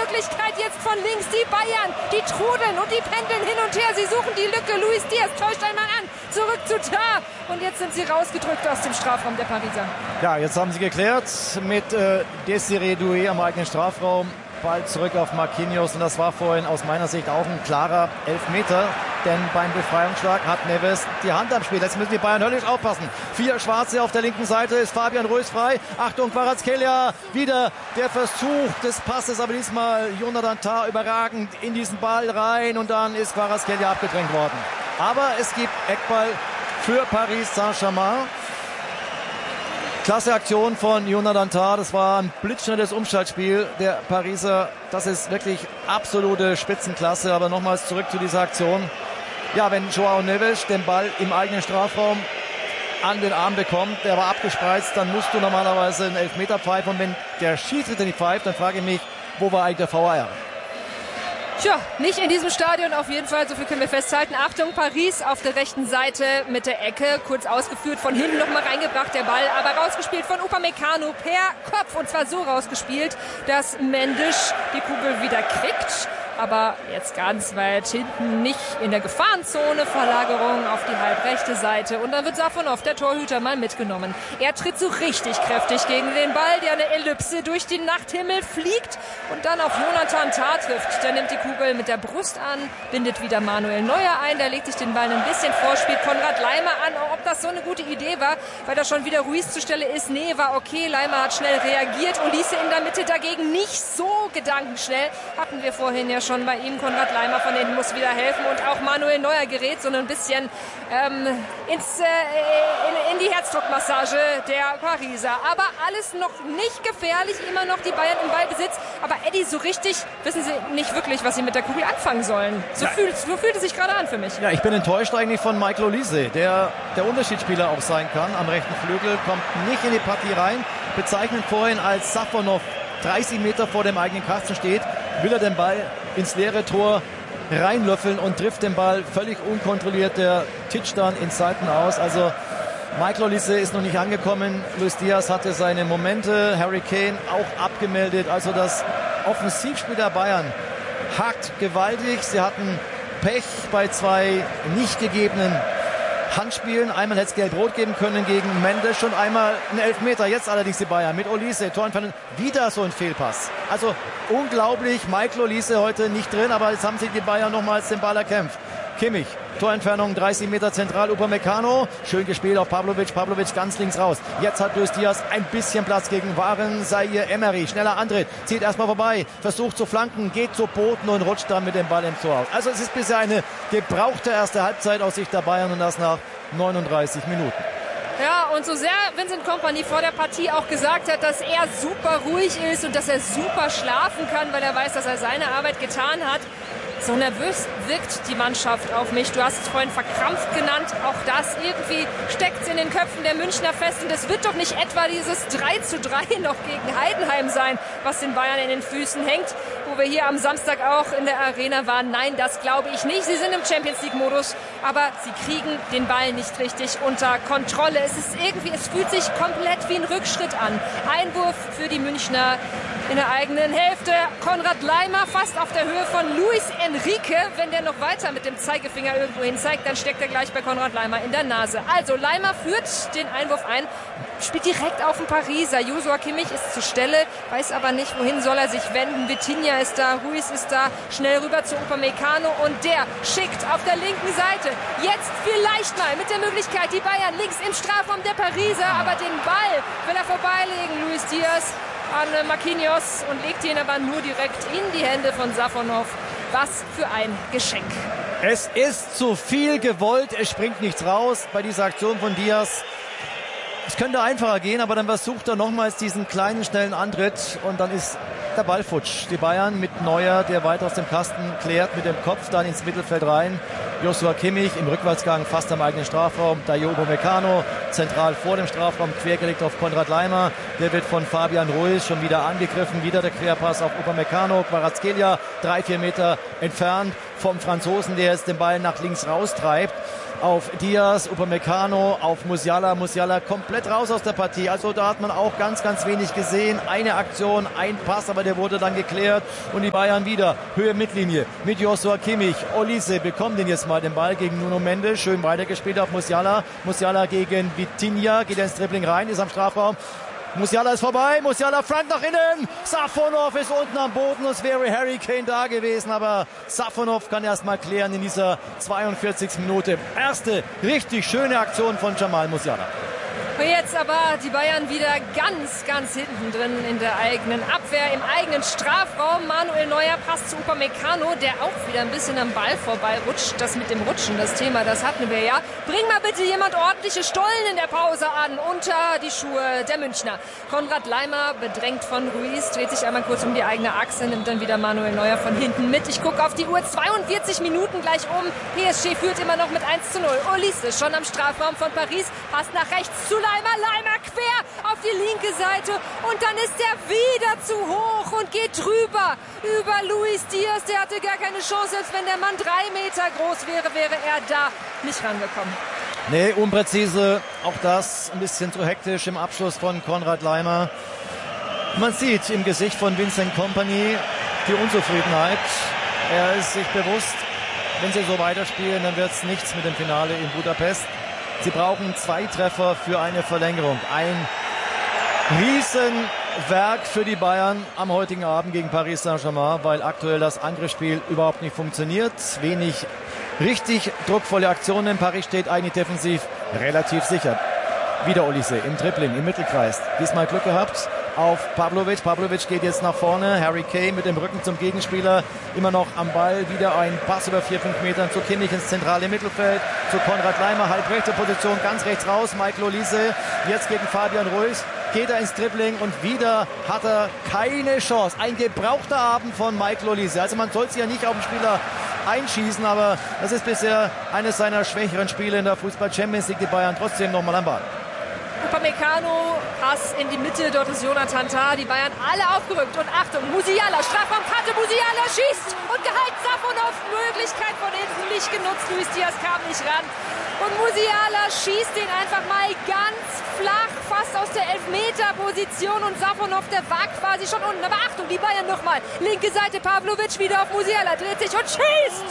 Möglichkeit jetzt von links. Die Bayern, die trudeln und die pendeln hin und her. Sie suchen die Lücke. Luis Diaz täuscht einmal an. Zurück zu Tar. Und jetzt sind sie rausgedrückt aus dem Strafraum der Pariser. Ja, jetzt haben sie geklärt mit Desiré Doué am eigenen Strafraum. Ball zurück auf Marquinhos. Und das war vorhin aus meiner Sicht auch ein klarer Elfmeter. Denn beim Befreiungsschlag hat Neves die Hand am Spiel. Jetzt müssen die Bayern höllisch aufpassen. 4 Schwarze auf der linken Seite. Ist Fabian Ruiz frei. Achtung, Kvaratskhelia. Wieder der Versuch des Passes. Aber diesmal Jonathan Tah überragend in diesen Ball rein. Und dann ist Kvaratskhelia abgedrängt worden. Aber es gibt Eckball für Paris Saint-Germain. Klasse Aktion von Jonathan Tah. Das war ein blitzschnelles Umschaltspiel der Pariser. Das ist wirklich absolute Spitzenklasse. Aber nochmals zurück zu dieser Aktion. Ja, wenn Joao Neves den Ball im eigenen Strafraum an den Arm bekommt, der war abgespreizt, dann musst du normalerweise einen Elfmeter pfeifen. Und wenn der Schiedsrichter nicht pfeift, dann frage ich mich, wo war eigentlich der VAR? Tja, nicht in diesem Stadion auf jeden Fall, so viel können wir festhalten. Achtung, Paris auf der rechten Seite mit der Ecke, kurz ausgeführt, von hinten nochmal reingebracht der Ball, aber rausgespielt von Upamecano per Kopf und zwar so rausgespielt, dass Mendes die Kugel wieder kriegt. Aber jetzt ganz weit hinten, nicht in der Gefahrenzone, Verlagerung auf die halbrechte Seite. Und dann wird Safonov, der Torhüter, mal mitgenommen. Er tritt so richtig kräftig gegen den Ball, der eine Ellipse durch den Nachthimmel fliegt und dann auf Jonathan Tah trifft. Der nimmt die Kugel mit der Brust an, bindet wieder Manuel Neuer ein, der legt sich den Ball ein bisschen vor, spielt Konrad Laimer an. Ob das so eine gute Idee war, weil da schon wieder Ruiz zur Stelle ist, nee, war okay. Laimer hat schnell reagiert. Olise in der Mitte dagegen nicht so gedankenschnell. Hatten wir vorhin ja schon bei ihm. Konrad Laimer von hinten muss wieder helfen und auch Manuel Neuer gerät so ein bisschen in die Herzdruckmassage der Pariser. Aber alles noch nicht gefährlich, immer noch die Bayern im Ballbesitz. Aber Eddie, so richtig wissen sie nicht wirklich, was sie mit der Kugel anfangen sollen. So fühlt es sich gerade an für mich. Ja, ich bin enttäuscht eigentlich von Michael Olise, der Unterschiedsspieler auch sein kann. Am rechten Flügel kommt nicht in die Partie rein. Bezeichnet vorhin als Safonov 30 Meter vor dem eigenen Kasten steht, will er den Ball ins leere Tor reinlöffeln und trifft den Ball völlig unkontrolliert. Der titscht dann ins Seiten aus. Also Michael Olise ist noch nicht angekommen. Luis Diaz hatte seine Momente. Harry Kane auch abgemeldet. Also das Offensivspiel der Bayern hakt gewaltig. Sie hatten Pech bei 2 nicht gegebenen Handspielen. Einmal hätte es gelb-rot geben können gegen Mendes und einmal ein Elfmeter. Jetzt allerdings die Bayern mit Olise. Torentfernung, wieder so ein Fehlpass. Also unglaublich, Michael Olise heute nicht drin, aber jetzt haben sich die Bayern nochmals den Ball erkämpft. Kimmich, Torentfernung 30 Meter zentral, Upamecano. Schön gespielt auf Pavlovic ganz links raus. Jetzt hat Luis Diaz ein bisschen Platz gegen Waren Zaïre Emery. Schneller Antritt, zieht erstmal vorbei, versucht zu flanken, geht zu Boden und rutscht dann mit dem Ball im Tor aus. Also es ist bisher eine gebrauchte erste Halbzeit aus Sicht der Bayern und das nach 39 Minuten. Ja, und so sehr Vincent Kompany vor der Partie auch gesagt hat, dass er super ruhig ist und dass er super schlafen kann, weil er weiß, dass er seine Arbeit getan hat. So nervös wirkt die Mannschaft auf mich. Du hast es vorhin verkrampft genannt. Auch das irgendwie steckt es in den Köpfen der Münchner fest. Und es wird doch nicht etwa dieses 3:3 noch gegen Heidenheim sein, was den Bayern in den Füßen hängt, wo wir hier am Samstag auch in der Arena waren. Nein, das glaube ich nicht. Sie sind im Champions-League-Modus, aber sie kriegen den Ball nicht richtig unter Kontrolle. Es fühlt sich komplett wie ein Rückschritt an. Einwurf für die Münchner in der eigenen Hälfte. Konrad Laimer fast auf der Höhe von Luis Enrique. Wenn der noch weiter mit dem Zeigefinger irgendwo hin zeigt, dann steckt er gleich bei Konrad Laimer in der Nase. Also Laimer führt den Einwurf ein, spielt direkt auf den Pariser. Joshua Kimmich ist zur Stelle, weiß aber nicht, wohin soll er sich wenden. Vitinha ist da, Ruiz ist da, schnell rüber zu Upamecano und der schickt auf der linken Seite. Jetzt vielleicht mal mit der Möglichkeit, die Bayern links im Strafraum der Pariser, aber den Ball will er vorbeilegen, Luis Diaz an Marquinhos und legt ihn aber nur direkt in die Hände von Safonov. Was für ein Geschenk. Es ist zu viel gewollt, es springt nichts raus bei dieser Aktion von Diaz. Es könnte einfacher gehen, aber dann versucht er nochmals diesen kleinen, schnellen Antritt und dann ist der Ball futsch. Die Bayern mit Neuer, der weit aus dem Kasten klärt, mit dem Kopf dann ins Mittelfeld rein. Joshua Kimmich im Rückwärtsgang fast am eigenen Strafraum. Dayot Upamecano zentral vor dem Strafraum, quergelegt auf Konrad Laimer. Der wird von Fabian Ruiz schon wieder angegriffen. Wieder der Querpass auf Upamecano. Kvaratskhelia 3-4 Meter entfernt vom Franzosen, der jetzt den Ball nach links raustreibt. Auf Diaz, Upamecano, auf Musiala. Musiala komplett raus aus der Partie. Also da hat man auch ganz, ganz wenig gesehen. Eine Aktion, ein Pass, aber der wurde dann geklärt. Und die Bayern wieder Höhe Mittellinie mit Joshua Kimmich. Olise bekommt den jetzt mal den Ball gegen Nuno Mendes. Schön weitergespielt auf Musiala. Musiala gegen Vitinha. Geht ins Dribbling rein, ist am Strafraum. Musiala ist vorbei, Musiala Frank nach innen, Safonov ist unten am Boden und es wäre Harry Kane da gewesen, aber Safonov kann erstmal klären in dieser 42. Minute. Erste richtig schöne Aktion von Jamal Musiala. Und jetzt aber die Bayern wieder ganz, ganz hinten drin in der eigenen Abwehr, im eigenen Strafraum. Manuel Neuer passt zu Upamecano, der auch wieder ein bisschen am Ball vorbeirutscht. Das mit dem Rutschen, das Thema, das hatten wir ja. Bring mal bitte jemand ordentliche Stollen in der Pause an, unter die Schuhe der Münchner. Konrad Laimer, bedrängt von Ruiz, dreht sich einmal kurz um die eigene Achse, nimmt dann wieder Manuel Neuer von hinten mit. Ich gucke auf die Uhr, 42 Minuten gleich um. PSG führt immer noch mit 1:0. Olise schon am Strafraum von Paris, passt nach rechts zu Laimer quer auf die linke Seite und dann ist er wieder zu hoch und geht drüber über Luis Diaz. Der hatte gar keine Chance, als wenn der Mann 3 Meter groß wäre, wäre er da nicht rangekommen. Nee, unpräzise, auch das ein bisschen zu hektisch im Abschluss von Konrad Laimer. Man sieht im Gesicht von Vincent Kompany die Unzufriedenheit. Er ist sich bewusst, wenn sie so weiterspielen, dann wird es nichts mit dem Finale in Budapest. Sie brauchen 2 Treffer für eine Verlängerung. Ein Riesenwerk für die Bayern am heutigen Abend gegen Paris Saint-Germain, weil aktuell das Angriffsspiel überhaupt nicht funktioniert. Wenig richtig druckvolle Aktionen. Paris steht eigentlich defensiv relativ sicher. Wieder Olise im Dribbling, im Mittelkreis. Diesmal Glück gehabt auf Pavlovic. Pavlovic geht jetzt nach vorne. Harry Kane mit dem Rücken zum Gegenspieler. Immer noch am Ball. Wieder ein Pass über 4-5 Metern zu Kimmich ins zentrale Mittelfeld. Zu Konrad Laimer, halbrechte Position, ganz rechts raus. Michael Olise jetzt gegen Fabian Ruiz. Geht er ins Dribbling und wieder hat er keine Chance. Ein gebrauchter Abend von Michael Olise. Also man soll sich ja nicht auf den Spieler einschießen, aber das ist bisher eines seiner schwächeren Spiele in der Fußball-Champions League. Die Bayern trotzdem nochmal am Ball. Upamecano, Pass in die Mitte, dort ist Jonathan Tah, die Bayern alle aufgerückt und Achtung, Musiala, Strafraumkante, Musiala schießt und gehalten, Safonov, Möglichkeit von hinten nicht genutzt, Luis Diaz kam nicht ran und Musiala schießt den einfach mal ganz flach, fast aus der Elfmeter-Position und Safonov, der war quasi schon unten, aber Achtung, die Bayern nochmal, linke Seite, Pavlovic wieder auf Musiala, dreht sich und schießt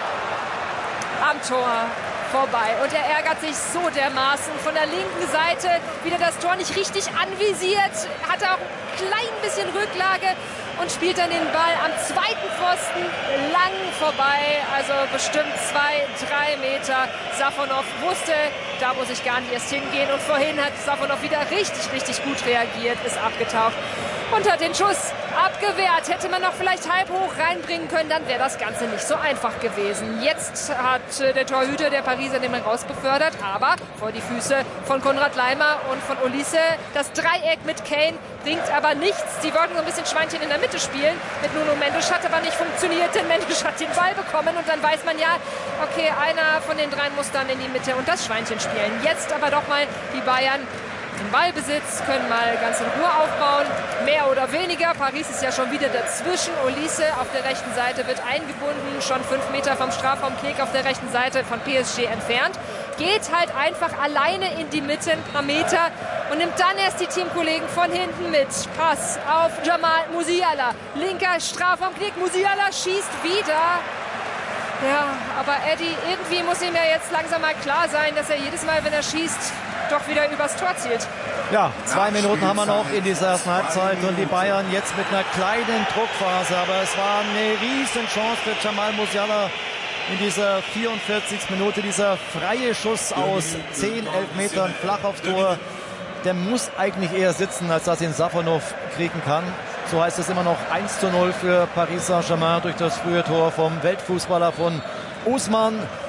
am Tor vorbei und er ärgert sich so dermaßen. Von der linken Seite wieder das Tor nicht richtig anvisiert, hat auch ein klein bisschen Rücklage und spielt dann den Ball am zweiten Pfosten lang vorbei, also bestimmt 2-3 Meter. Safonov wusste, da muss ich gar nicht erst hingehen und vorhin hat Safonov wieder richtig, richtig gut reagiert, ist abgetaucht und hat den Schuss abgewehrt. Hätte man noch vielleicht halb hoch reinbringen können, dann wäre das Ganze nicht so einfach gewesen. Jetzt hat der Torhüter der Pariser den rausbefördert, aber vor die Füße von Konrad Laimer und von Olise. Das Dreieck mit Kane bringt aber nichts. Die wollten so ein bisschen Schweinchen in der Mitte spielen mit Nuno Mendes, hat aber nicht funktioniert, denn Mendes hat den Ball bekommen und dann weiß man ja, okay, einer von den dreien muss dann in die Mitte und das Schweinchen spielen. Jetzt aber doch mal die Bayern im Ballbesitz, können mal ganz in Ruhe aufbauen, mehr oder weniger. Paris ist ja schon wieder dazwischen. Olise auf der rechten Seite wird eingebunden, schon 5 Meter vom Strafraum, Knick auf der rechten Seite von PSG entfernt. Geht halt einfach alleine in die Mitte, ein paar Meter und nimmt dann erst die Teamkollegen von hinten mit. Pass auf Jamal Musiala, linker Strafraum, Knick, Musiala schießt wieder. Ja, aber Eddie, irgendwie muss ihm ja jetzt langsam mal klar sein, dass er jedes Mal, wenn er schießt, doch wieder übers Tor zielt. Ja, 2 Minuten haben wir noch in dieser ersten Halbzeit und die Bayern jetzt mit einer kleinen Druckphase, aber es war eine riesen Chance für Jamal Musiala in dieser 44. Minute, dieser freie Schuss aus 10, 11 Metern flach aufs Tor. Der muss eigentlich eher sitzen, als dass ihn Safonov kriegen kann. So heißt es immer noch 1:0 für Paris Saint-Germain durch das frühe Tor vom Weltfußballer von Ousmane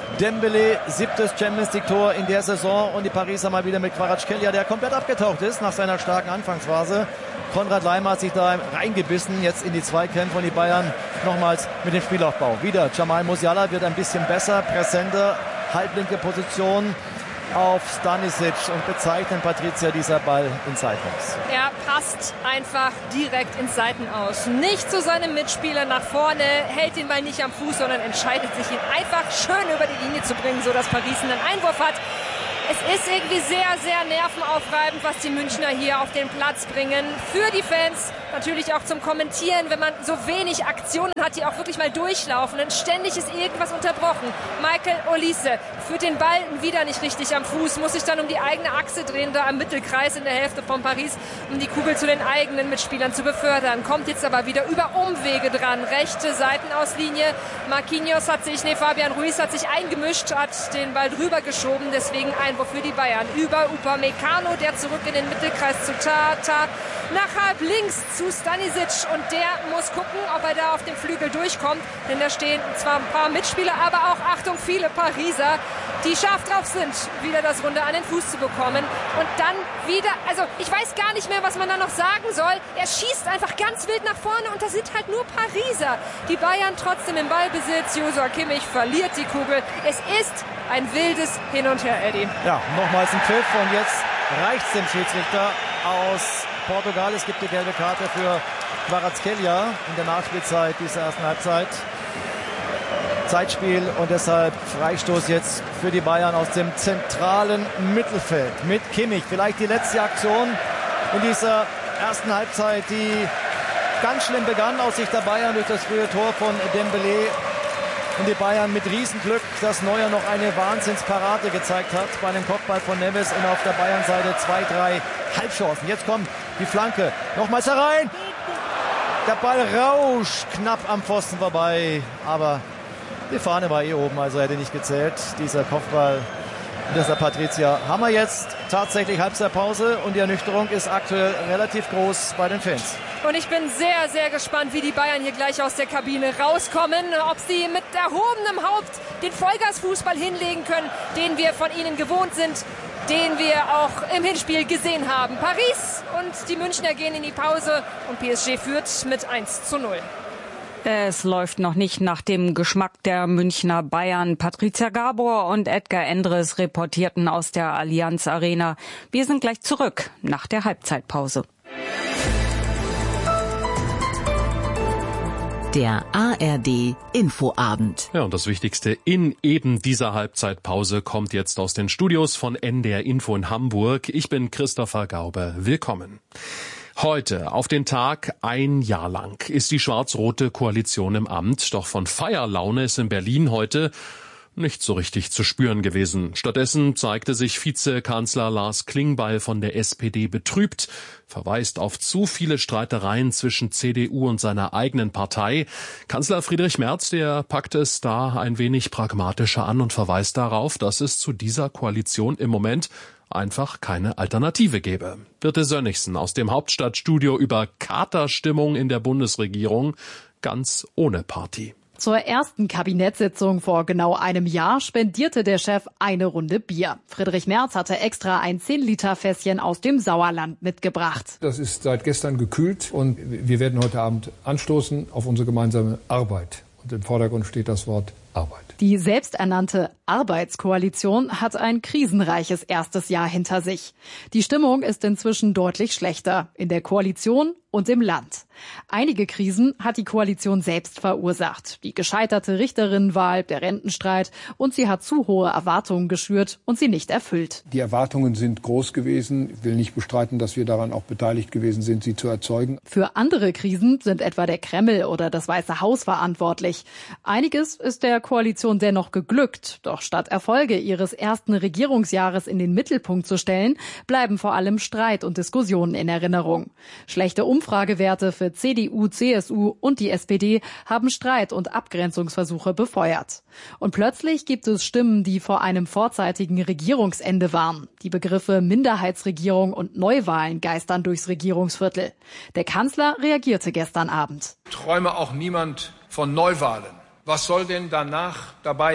Dembélé, 7. Champions League Tor in der Saison und die Pariser mal wieder mit Kvaratskhelia, der komplett abgetaucht ist nach seiner starken Anfangsphase. Konrad Laimer hat sich da reingebissen, jetzt in die Zweikämpfe und die Bayern nochmals mit dem Spielaufbau. Wieder Jamal Musiala wird ein bisschen besser, präsenter, halblinke Position auf Stanisic und bezeichnet Patricia dieser Ball ins Seitenaus. Er passt einfach direkt ins Seitenaus. Nicht zu seinem Mitspieler nach vorne, hält den Ball nicht am Fuß, sondern entscheidet sich, ihn einfach schön über die Linie zu bringen, sodass Paris einen Einwurf hat. Es ist irgendwie sehr, sehr nervenaufreibend, was die Münchner hier auf den Platz bringen. Für die Fans, natürlich auch zum Kommentieren, wenn man so wenig Aktionen hat, die auch wirklich mal durchlaufen. Und ständig ist irgendwas unterbrochen. Michael Olise führt den Ball wieder nicht richtig am Fuß, muss sich dann um die eigene Achse drehen, da am Mittelkreis in der Hälfte von Paris, um die Kugel zu den eigenen Mitspielern zu befördern. Kommt jetzt aber wieder über Umwege dran. Rechte Seitenauslinie. Fabian Ruiz hat sich eingemischt, hat den Ball drüber geschoben, deswegen Einwurf für die Bayern. Über Upamecano, der zurück in den Mittelkreis zu Tata. Nach halb links zu Stanisic und der muss gucken, ob er da auf dem Flügel durchkommt, denn da stehen zwar ein paar Mitspieler, aber auch, Achtung, viele Pariser, die scharf drauf sind, wieder das Runde an den Fuß zu bekommen und dann wieder, also ich weiß gar nicht mehr, was man da noch sagen soll, er schießt einfach ganz wild nach vorne und das sind halt nur Pariser. Die Bayern trotzdem im Ballbesitz, Joshua Kimmich verliert die Kugel, es ist ein wildes Hin und Her, Eddie. Ja, nochmals ein Pfiff und jetzt reicht's dem Schiedsrichter aus Portugal. Es gibt die gelbe Karte für Kvaratskhelia in der Nachspielzeit dieser ersten Halbzeit. Zeitspiel und deshalb Freistoß jetzt für die Bayern aus dem zentralen Mittelfeld mit Kimmich. Vielleicht die letzte Aktion in dieser ersten Halbzeit, die ganz schlimm begann aus Sicht der Bayern durch das frühe Tor von Dembélé. Und die Bayern mit Riesenglück, dass Neuer noch eine Wahnsinnsparade gezeigt hat bei einem Kopfball von Neves und auf der Bayernseite 2-3 Halbchancen. Jetzt kommt die Flanke, nochmals herein. Der Ball rauscht knapp am Pfosten vorbei, aber die Fahne war oben, also hätte nicht gezählt. Dieser Kopfball, dieser Patricia. Haben wir jetzt tatsächlich Halbzeitpause und die Ernüchterung ist aktuell relativ groß bei den Fans. Und ich bin sehr, sehr gespannt, wie die Bayern hier gleich aus der Kabine rauskommen. Ob sie mit erhobenem Haupt den Vollgasfußball hinlegen können, den wir von ihnen gewohnt sind, den wir auch im Hinspiel gesehen haben. Paris und die Münchner gehen in die Pause und PSG führt mit 1:0. Es läuft noch nicht nach dem Geschmack der Münchner Bayern. Patricia Gabor und Edgar Endres reportierten aus der Allianz Arena. Wir sind gleich zurück nach der Halbzeitpause. Der ARD Infoabend. Ja, und das Wichtigste in eben dieser Halbzeitpause kommt jetzt aus den Studios von NDR Info in Hamburg. Ich bin Christopher Gaube. Willkommen. Heute, auf den Tag ein Jahr lang, ist die schwarz-rote Koalition im Amt. Doch von Feierlaune ist in Berlin heute nicht so richtig zu spüren gewesen. Stattdessen zeigte sich Vizekanzler Lars Klingbeil von der SPD betrübt, verweist auf zu viele Streitereien zwischen CDU und seiner eigenen Partei. Kanzler Friedrich Merz, der packt es da ein wenig pragmatischer an und verweist darauf, dass es zu dieser Koalition im Moment einfach keine Alternative gäbe. Birte Sönnigsen aus dem Hauptstadtstudio über Katerstimmung in der Bundesregierung, ganz ohne Party. Zur ersten Kabinettssitzung vor genau einem Jahr spendierte der Chef eine Runde Bier. Friedrich Merz hatte extra ein 10-Liter-Fässchen aus dem Sauerland mitgebracht. Das ist seit gestern gekühlt und wir werden heute Abend anstoßen auf unsere gemeinsame Arbeit. Und im Vordergrund steht das Wort Arbeit. Die selbsternannte Arbeitskoalition hat ein krisenreiches erstes Jahr hinter sich. Die Stimmung ist inzwischen deutlich schlechter in der Koalition und im Land. Einige Krisen hat die Koalition selbst verursacht. Die gescheiterte Richterinnenwahl, der Rentenstreit und sie hat zu hohe Erwartungen geschürt und sie nicht erfüllt. Die Erwartungen sind groß gewesen. Ich will nicht bestreiten, dass wir daran auch beteiligt gewesen sind, sie zu erzeugen. Für andere Krisen sind etwa der Kreml oder das Weiße Haus verantwortlich. Einiges ist der Koalition dennoch geglückt. Doch statt Erfolge ihres ersten Regierungsjahres in den Mittelpunkt zu stellen, bleiben vor allem Streit und Diskussionen in Erinnerung. Schlechte Umfragewerte für CDU, CSU und die SPD haben Streit und Abgrenzungsversuche befeuert. Und plötzlich gibt es Stimmen, die vor einem vorzeitigen Regierungsende warnen. Die Begriffe Minderheitsregierung und Neuwahlen geistern durchs Regierungsviertel. Der Kanzler reagierte gestern Abend. Träume auch niemand von Neuwahlen. Was soll denn danach dabei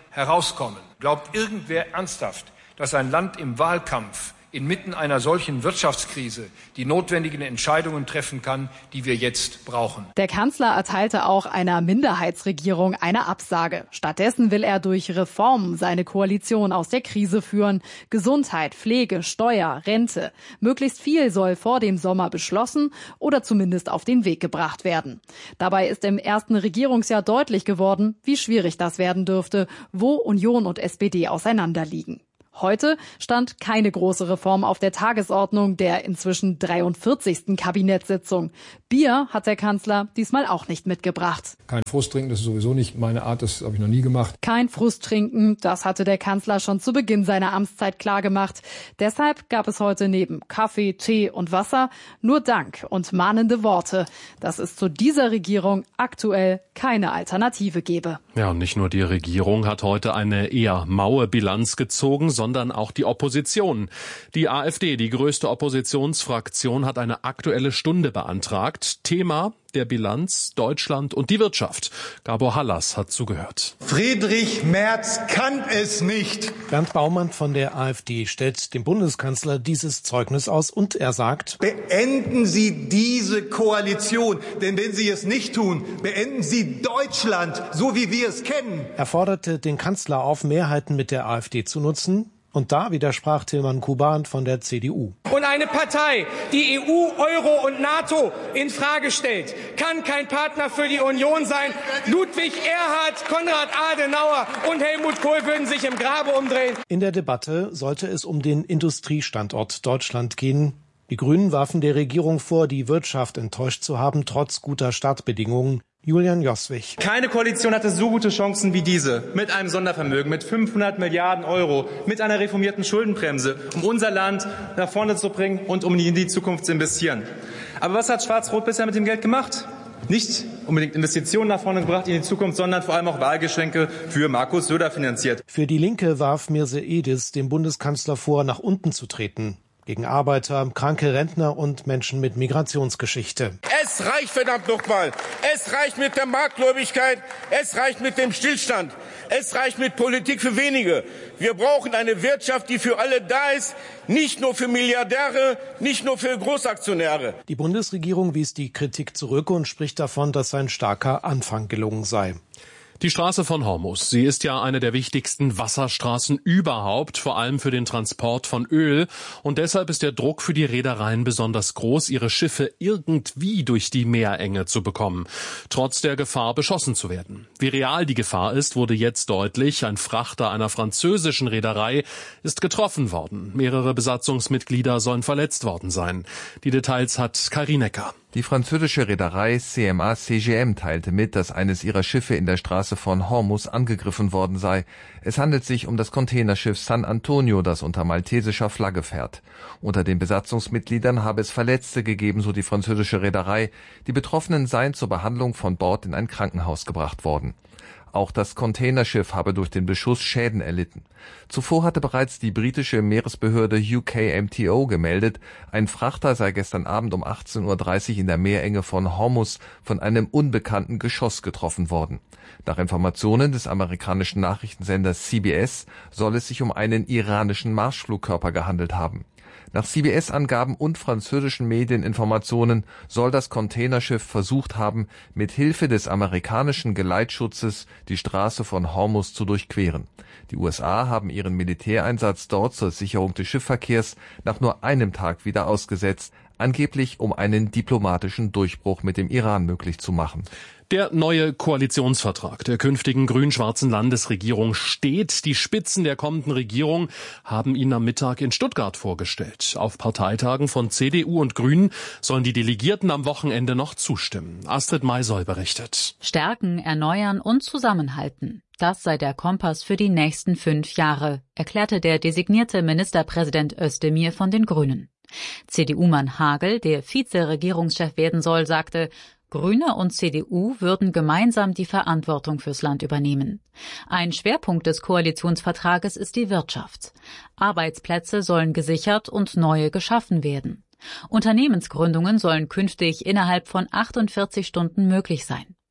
herauskommen. Glaubt irgendwer ernsthaft, dass ein Land im Wahlkampf inmitten einer solchen Wirtschaftskrise die notwendigen Entscheidungen treffen kann, die wir jetzt brauchen? Der Kanzler erteilte auch einer Minderheitsregierung eine Absage. Stattdessen will er durch Reformen seine Koalition aus der Krise führen. Gesundheit, Pflege, Steuer, Rente. Möglichst viel soll vor dem Sommer beschlossen oder zumindest auf den Weg gebracht werden. Dabei ist im ersten Regierungsjahr deutlich geworden, wie schwierig das werden dürfte, wo Union und SPD auseinanderliegen. Heute stand keine große Reform auf der Tagesordnung der inzwischen 43. Kabinettssitzung. Bier hat der Kanzler diesmal auch nicht mitgebracht. Kein Frust trinken, das ist sowieso nicht meine Art, das habe ich noch nie gemacht. Kein Frust trinken, das hatte der Kanzler schon zu Beginn seiner Amtszeit klargemacht. Deshalb gab es heute neben Kaffee, Tee und Wasser nur Dank und mahnende Worte, dass es zu dieser Regierung aktuell keine Alternative gebe. Ja, und nicht nur die Regierung hat heute eine eher maue Bilanz gezogen, sondern auch die Opposition. Die AfD, die größte Oppositionsfraktion, hat eine Aktuelle Stunde beantragt. Thema der Bilanz Deutschland und die Wirtschaft. Gabor Hallas hat zugehört. Friedrich Merz kann es nicht. Bernd Baumann von der AfD stellt dem Bundeskanzler dieses Zeugnis aus und er sagt: Beenden Sie diese Koalition, denn wenn Sie es nicht tun, beenden Sie Deutschland, so wie wir es kennen. Er forderte den Kanzler auf, Mehrheiten mit der AfD zu nutzen. Und da widersprach Tilman Kuban von der CDU. Und eine Partei, die EU, Euro und NATO in Frage stellt, kann kein Partner für die Union sein. Ludwig Erhard, Konrad Adenauer und Helmut Kohl würden sich im Grabe umdrehen. In der Debatte sollte es um den Industriestandort Deutschland gehen. Die Grünen warfen der Regierung vor, die Wirtschaft enttäuscht zu haben, trotz guter Startbedingungen. Julian Joswig. Keine Koalition hatte so gute Chancen wie diese. Mit einem Sondervermögen, mit 500 Milliarden Euro, mit einer reformierten Schuldenbremse, um unser Land nach vorne zu bringen und um in die Zukunft zu investieren. Aber was hat Schwarz-Rot bisher mit dem Geld gemacht? Nicht unbedingt Investitionen nach vorne gebracht in die Zukunft, sondern vor allem auch Wahlgeschenke für Markus Söder finanziert. Für die Linke warf Mircea Edis dem Bundeskanzler vor, nach unten zu treten. Gegen Arbeiter, kranke Rentner und Menschen mit Migrationsgeschichte. Es reicht verdammt nochmal. Es reicht mit der Marktgläubigkeit. Es reicht mit dem Stillstand. Es reicht mit Politik für wenige. Wir brauchen eine Wirtschaft, die für alle da ist. Nicht nur für Milliardäre, nicht nur für Großaktionäre. Die Bundesregierung wies die Kritik zurück und spricht davon, dass ein starker Anfang gelungen sei. Die Straße von Hormuz, sie ist ja eine der wichtigsten Wasserstraßen überhaupt, vor allem für den Transport von Öl. Und deshalb ist der Druck für die Reedereien besonders groß, ihre Schiffe irgendwie durch die Meerenge zu bekommen, trotz der Gefahr, beschossen zu werden. Wie real die Gefahr ist, wurde jetzt deutlich. Ein Frachter einer französischen Reederei ist getroffen worden. Mehrere Besatzungsmitglieder sollen verletzt worden sein. Die Details hat Kari Necker. Die französische Reederei CMA CGM teilte mit, dass eines ihrer Schiffe in der Straße von Hormuz angegriffen worden sei. Es handelt sich um das Containerschiff San Antonio, das unter maltesischer Flagge fährt. Unter den Besatzungsmitgliedern habe es Verletzte gegeben, so die französische Reederei. Die Betroffenen seien zur Behandlung von Bord in ein Krankenhaus gebracht worden. Auch das Containerschiff habe durch den Beschuss Schäden erlitten. Zuvor hatte bereits die britische Meeresbehörde UKMTO gemeldet, ein Frachter sei gestern Abend um 18:30 Uhr in der Meerenge von Hormuz von einem unbekannten Geschoss getroffen worden. Nach Informationen des amerikanischen Nachrichtensenders CBS soll es sich um einen iranischen Marschflugkörper gehandelt haben. Nach CBS-Angaben und französischen Medieninformationen soll das Containerschiff versucht haben, mit Hilfe des amerikanischen Geleitschutzes die Straße von Hormuz zu durchqueren. Die USA haben ihren Militäreinsatz dort zur Sicherung des Schiffsverkehrs nach nur einem Tag wieder ausgesetzt, angeblich um einen diplomatischen Durchbruch mit dem Iran möglich zu machen. Der neue Koalitionsvertrag der künftigen grün-schwarzen Landesregierung steht. Die Spitzen der kommenden Regierung haben ihn am Mittag in Stuttgart vorgestellt. Auf Parteitagen von CDU und Grünen sollen die Delegierten am Wochenende noch zustimmen. Astrid Maisoll berichtet. Stärken, erneuern und zusammenhalten. Das sei der Kompass für die nächsten 5 Jahre, erklärte der designierte Ministerpräsident Özdemir von den Grünen. CDU-Mann Hagel, der Vize-Regierungschef werden soll, sagte, Grüne und CDU würden gemeinsam die Verantwortung fürs Land übernehmen. Ein Schwerpunkt des Koalitionsvertrages ist die Wirtschaft. Arbeitsplätze sollen gesichert und neue geschaffen werden. Unternehmensgründungen sollen künftig innerhalb von 48 Stunden möglich sein.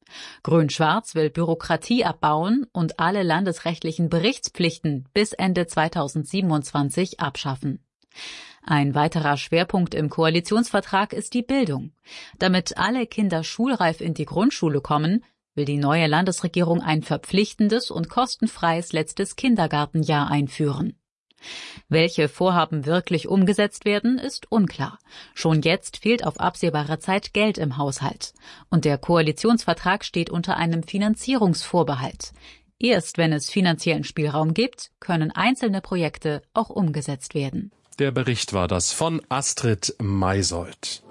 Grün-Schwarz will Bürokratie abbauen und alle landesrechtlichen Berichtspflichten bis Ende 2027 abschaffen. Ein weiterer Schwerpunkt im Koalitionsvertrag ist die Bildung. Damit alle Kinder schulreif in die Grundschule kommen, will die neue Landesregierung ein verpflichtendes und kostenfreies letztes Kindergartenjahr einführen. Welche Vorhaben wirklich umgesetzt werden, ist unklar. Schon jetzt fehlt auf absehbare Zeit Geld im Haushalt. Und der Koalitionsvertrag steht unter einem Finanzierungsvorbehalt. Erst wenn es finanziellen Spielraum gibt, können einzelne Projekte auch umgesetzt werden. Der Bericht war das von Astrid Maisold.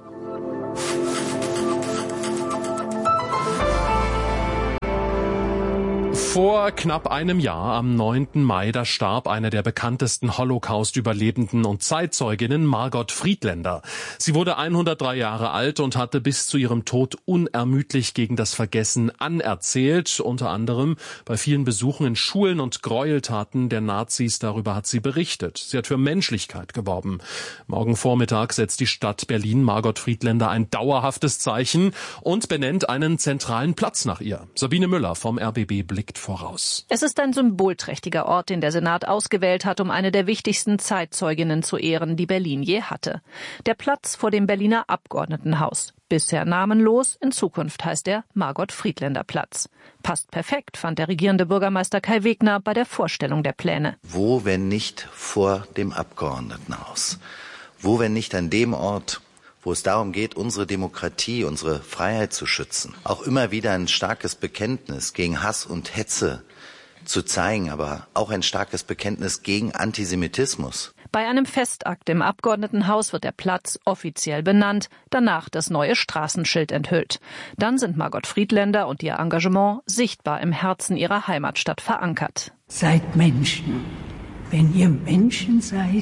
Vor knapp einem Jahr, am 9. Mai, da starb eine der bekanntesten Holocaust-Überlebenden und Zeitzeuginnen, Margot Friedländer. Sie wurde 103 Jahre alt und hatte bis zu ihrem Tod unermüdlich gegen das Vergessen anerzählt. Unter anderem bei vielen Besuchen in Schulen und Gräueltaten der Nazis. Darüber hat sie berichtet. Sie hat für Menschlichkeit geworben. Morgen Vormittag setzt die Stadt Berlin Margot Friedländer ein dauerhaftes Zeichen und benennt einen zentralen Platz nach ihr. Sabine Müller vom RBB blickt voraus. Es ist ein symbolträchtiger Ort, den der Senat ausgewählt hat, um eine der wichtigsten Zeitzeuginnen zu ehren, die Berlin je hatte. Der Platz vor dem Berliner Abgeordnetenhaus. Bisher namenlos, in Zukunft heißt er Margot-Friedländer-Platz. Passt perfekt, fand der regierende Bürgermeister Kai Wegner bei der Vorstellung der Pläne. Wo, wenn nicht vor dem Abgeordnetenhaus? Wo, wenn nicht an dem Ort, wo es darum geht, unsere Demokratie, unsere Freiheit zu schützen. Auch immer wieder ein starkes Bekenntnis gegen Hass und Hetze zu zeigen, aber auch ein starkes Bekenntnis gegen Antisemitismus. Bei einem Festakt im Abgeordnetenhaus wird der Platz offiziell benannt, danach das neue Straßenschild enthüllt. Dann sind Margot Friedländer und ihr Engagement sichtbar im Herzen ihrer Heimatstadt verankert. Seid Menschen. Wenn ihr Menschen seid,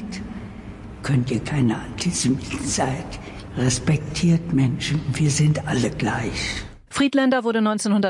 könnt ihr keine Antisemiten sein. Respektiert Menschen, wir sind alle gleich. Friedländer wurde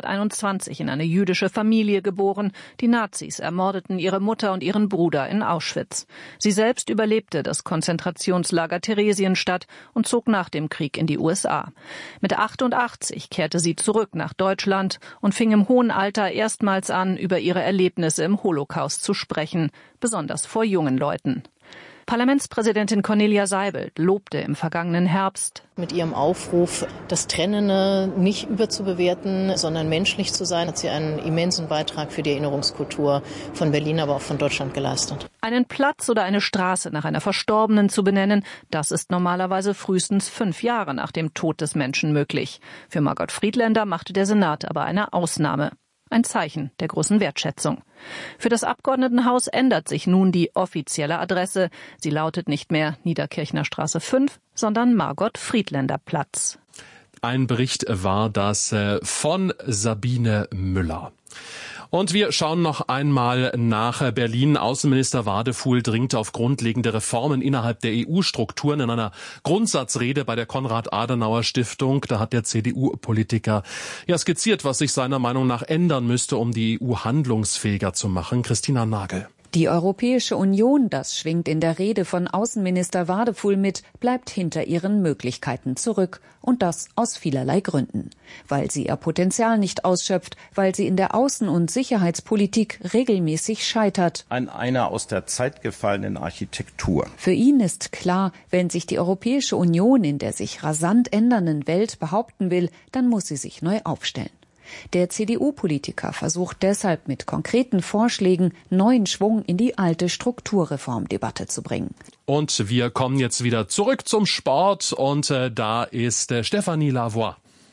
1921 in eine jüdische Familie geboren. Die Nazis ermordeten ihre Mutter und ihren Bruder in Auschwitz. Sie selbst überlebte das Konzentrationslager Theresienstadt und zog nach dem Krieg in die USA. Mit 88 kehrte sie zurück nach Deutschland und fing im hohen Alter erstmals an, über ihre Erlebnisse im Holocaust zu sprechen, besonders vor jungen Leuten. Parlamentspräsidentin Cornelia Seibelt lobte im vergangenen Herbst mit ihrem Aufruf, das Trennende nicht überzubewerten, sondern menschlich zu sein, hat sie einen immensen Beitrag für die Erinnerungskultur von Berlin, aber auch von Deutschland geleistet. Einen Platz oder eine Straße nach einer Verstorbenen zu benennen, das ist normalerweise frühestens 5 Jahre nach dem Tod des Menschen möglich. Für Margot Friedländer machte der Senat aber eine Ausnahme. Ein Zeichen der großen Wertschätzung. Für das Abgeordnetenhaus ändert sich nun die offizielle Adresse. Sie lautet nicht mehr Niederkirchner Straße 5, sondern Margot-Friedländer-Platz. Ein Bericht war das von Sabine Müller. Und wir schauen noch einmal nach Berlin. Außenminister Wadefuhl dringt auf grundlegende Reformen innerhalb der EU-Strukturen in einer Grundsatzrede bei der Konrad-Adenauer-Stiftung. Da hat der CDU-Politiker skizziert, was sich seiner Meinung nach ändern müsste, um die EU handlungsfähiger zu machen. Christina Nagel. Die Europäische Union, das schwingt in der Rede von Außenminister Wadefuhl mit, bleibt hinter ihren Möglichkeiten zurück. Und das aus vielerlei Gründen. Weil sie ihr Potenzial nicht ausschöpft, weil sie in der Außen- und Sicherheitspolitik regelmäßig scheitert. An einer aus der Zeit gefallenen Architektur. Für ihn ist klar, wenn sich die Europäische Union in der sich rasant ändernden Welt behaupten will, dann muss sie sich neu aufstellen. Der CDU-Politiker versucht deshalb mit konkreten Vorschlägen neuen Schwung in die alte Strukturreformdebatte zu bringen. Und wir kommen jetzt wieder zurück zum Sport und da ist Stéphanie Lavoie.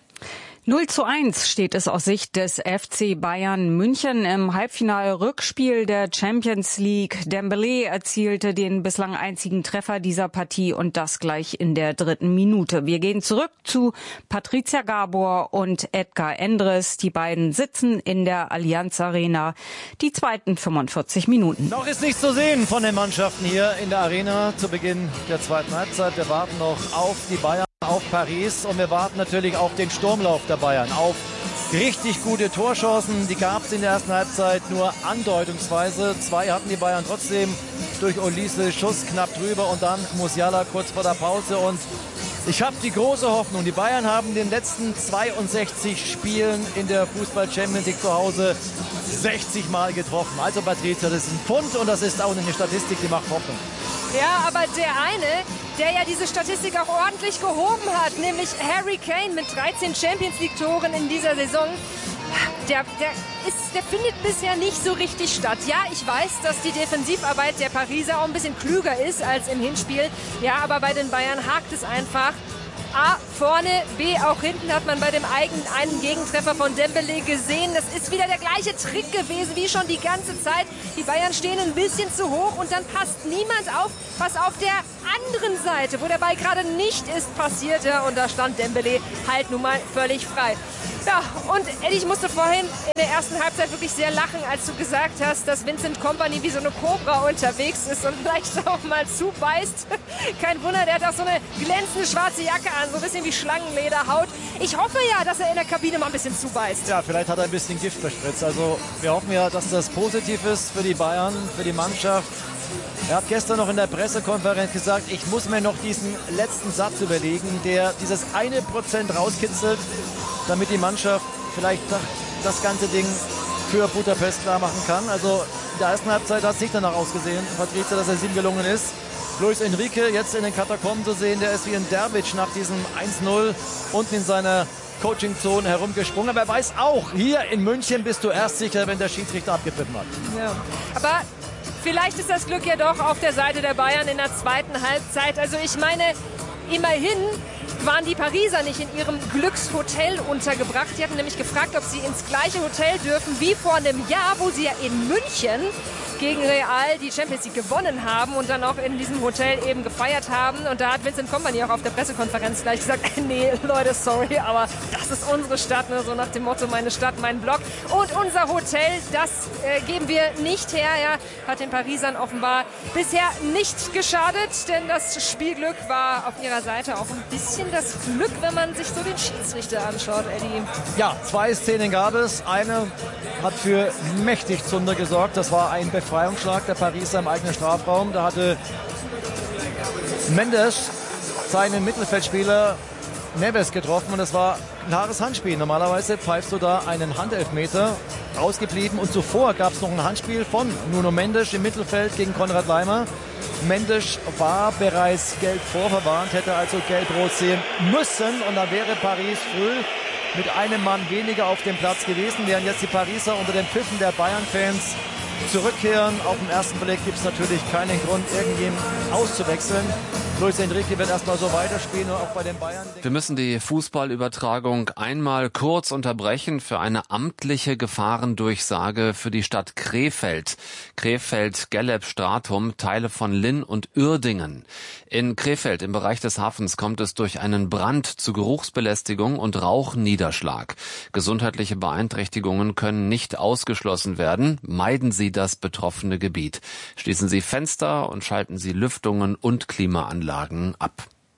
0:1 steht es aus Sicht des FC Bayern München im Halbfinal-Rückspiel der Champions League. Dembélé erzielte den bislang einzigen Treffer dieser Partie und das gleich in der 3. Minute. Wir gehen zurück zu Patricia Gabor und Edgar Endres. Die beiden sitzen in der Allianz Arena. Die zweiten 45 Minuten. Noch ist nichts zu sehen von den Mannschaften hier in der Arena zu Beginn der zweiten Halbzeit. Wir warten noch auf die Bayern, auf Paris und wir warten natürlich auf den Sturmlauf der Bayern, auf richtig gute Torchancen. Die gab es in der ersten Halbzeit nur andeutungsweise. 2 hatten die Bayern trotzdem durch Olise, Schuss knapp drüber und dann Musiala kurz vor der Pause und Ich habe die große Hoffnung. Die Bayern haben in den letzten 62 Spielen in der Fußball-Champions League zu Hause 60 Mal getroffen. Also Patrizia, das ist ein Pfund und das ist auch eine Statistik, die macht Hoffnung. Ja, aber der eine, der ja diese Statistik auch ordentlich gehoben hat, nämlich Harry Kane mit 13 Champions-League-Toren in dieser Saison, der findet bisher nicht so richtig statt. Ja, ich weiß, dass die Defensivarbeit der Pariser auch ein bisschen klüger ist als im Hinspiel. Ja, aber bei den Bayern hakt es einfach. A, vorne, B, auch hinten hat man bei dem einen Gegentreffer von Dembélé gesehen. Das ist wieder der gleiche Trick gewesen wie schon die ganze Zeit. Die Bayern stehen ein bisschen zu hoch und dann passt niemand auf, was auf der anderen Seite, wo der Ball gerade nicht ist, passierte. Und da stand Dembélé halt nun mal völlig frei. Ja, und Eddie, ich musste vorhin in der ersten Halbzeit wirklich sehr lachen, als du gesagt hast, dass Vincent Kompany wie so eine Kobra unterwegs ist und vielleicht auch mal zubeißt. Kein Wunder, der hat auch so eine glänzende schwarze Jacke an, so ein bisschen wie Schlangenlederhaut. Ich hoffe ja, dass er in der Kabine mal ein bisschen zubeißt. Ja, vielleicht hat er ein bisschen Gift verspritzt. Also wir hoffen ja, dass das positiv ist für die Bayern, für die Mannschaft. Er hat gestern noch in der Pressekonferenz gesagt, ich muss mir noch diesen letzten Satz überlegen, der dieses 1% rauskitzelt, damit die Mannschaft vielleicht das ganze Ding für Budapest klar machen kann. Also in der ersten Halbzeit hat es nicht danach ausgesehen, Patrizia, dass es ihm gelungen ist. Luis Enrique jetzt in den Katakomben zu sehen, der ist wie ein Dervisch nach diesem 1-0 unten in seiner Coaching-Zone herumgesprungen. Aber er weiß auch, hier in München bist du erst sicher, wenn der Schiedsrichter abgepfiffen hat. Ja. Aber vielleicht ist das Glück ja doch auf der Seite der Bayern in der zweiten Halbzeit. Also ich meine, immerhin waren die Pariser nicht in ihrem Glückshotel untergebracht. Die hatten nämlich gefragt, ob sie ins gleiche Hotel dürfen wie vor einem Jahr, wo sie ja in München gegen Real die Champions League gewonnen haben und dann auch in diesem Hotel eben gefeiert haben. Und da hat Vincent Kompany auch auf der Pressekonferenz gleich gesagt, nee, Leute, sorry, aber das ist unsere Stadt, ne? So nach dem Motto, meine Stadt, mein Block. Und unser Hotel, das geben wir nicht her. Ja, hat den Parisern offenbar bisher nicht geschadet, denn das Spielglück war auf ihrer Seite auch ein bisschen das Glück, wenn man sich so den Schiedsrichter anschaut, Eddie. Ja, 2 Szenen gab es. Eine hat für mächtig Zunder gesorgt. Das war ein Befreiungsschlag der Pariser im eigenen Strafraum. Da hatte Mendes seinen Mittelfeldspieler Neves getroffen und das war ein klares Handspiel. Normalerweise pfeifst du da einen Handelfmeter, rausgeblieben, und zuvor gab es noch ein Handspiel von Nuno Mendes im Mittelfeld gegen Konrad Laimer. Mendes war bereits gelb vorverwarnt, hätte also gelb-rot sehen müssen und dann wäre Paris früh mit einem Mann weniger auf dem Platz gewesen, während jetzt die Pariser unter den Pfiffen der Bayern-Fans zurückkehren. Auf den ersten Blick gibt es natürlich keinen Grund, irgendjemanden auszuwechseln. Luis Enrique wird erstmal so weiterspielen, auch bei den Bayern. Wir müssen die Fußballübertragung einmal kurz unterbrechen für eine amtliche Gefahrendurchsage für die Stadt Krefeld. Krefeld-Gelleb-Stratum, Teile von Linn und Uerdingen. In Krefeld im Bereich des Hafens kommt es durch einen Brand zu Geruchsbelästigung und Rauchniederschlag. Gesundheitliche Beeinträchtigungen können nicht ausgeschlossen werden. Meiden Sie das betroffene Gebiet. Schließen Sie Fenster und schalten Sie Lüftungen und Klimaanlagen ab.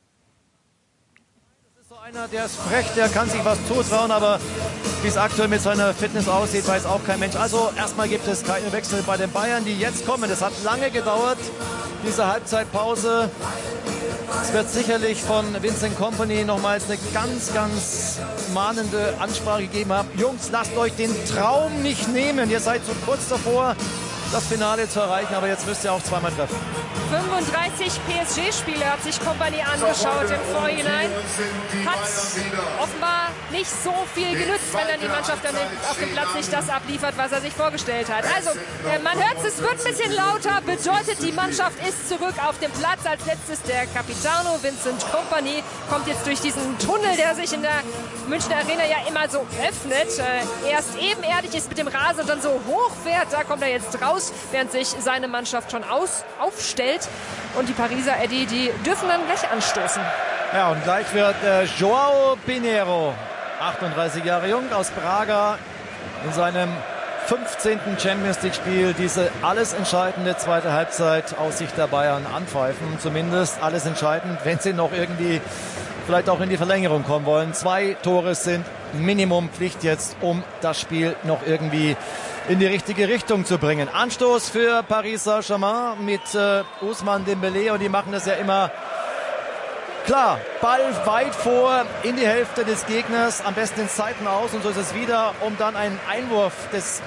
Das ist so einer, der ist frech, der kann sich was zutrauen, aber wie es aktuell mit seiner Fitness aussieht, weiß auch kein Mensch. Also erstmal gibt es keine Wechsel bei den Bayern, die jetzt kommen. Das hat lange gedauert, diese Halbzeitpause. Es wird sicherlich von Vincent Kompany nochmals eine ganz, ganz mahnende Ansprache gegeben haben. Jungs, lasst euch den Traum nicht nehmen. Ihr seid so kurz davor, das Finale zu erreichen, aber jetzt müsst ihr auch zweimal treffen. 35 PSG-Spiele hat sich Kompany angeschaut im Vorhinein. Hat offenbar nicht so viel genützt, wenn dann die Mannschaft dann auf dem Platz nicht das abliefert, was er sich vorgestellt hat. Also, man hört es wird ein bisschen lauter, bedeutet, die Mannschaft ist zurück auf dem Platz. Als letztes der Capitano Vincent Kompany kommt jetzt durch diesen Tunnel, der sich in der Münchner Arena ja immer so öffnet. Erst ebenerdig ist mit dem Rasen und dann so hochfährt, da kommt er jetzt raus, während sich seine Mannschaft schon aufstellt. Und die Pariser, Eddie, die dürfen dann gleich anstoßen. Ja, und gleich wird Joao Pinheiro, 38 Jahre jung, aus Braga, in seinem 15. Champions-League-Spiel diese alles entscheidende zweite Halbzeit aus Sicht der Bayern anpfeifen. Zumindest alles entscheidend, wenn sie noch irgendwie vielleicht auch in die Verlängerung kommen wollen. 2 Tore sind Minimum Pflicht jetzt, um das Spiel noch irgendwie in die richtige Richtung zu bringen. Anstoß für Paris Saint-Germain mit Ousmane Dembélé, und die machen das ja immer Klar, Ball weit vor in die Hälfte des Gegners, am besten in Seiten aus und so ist es wieder, um dann einen Einwurf des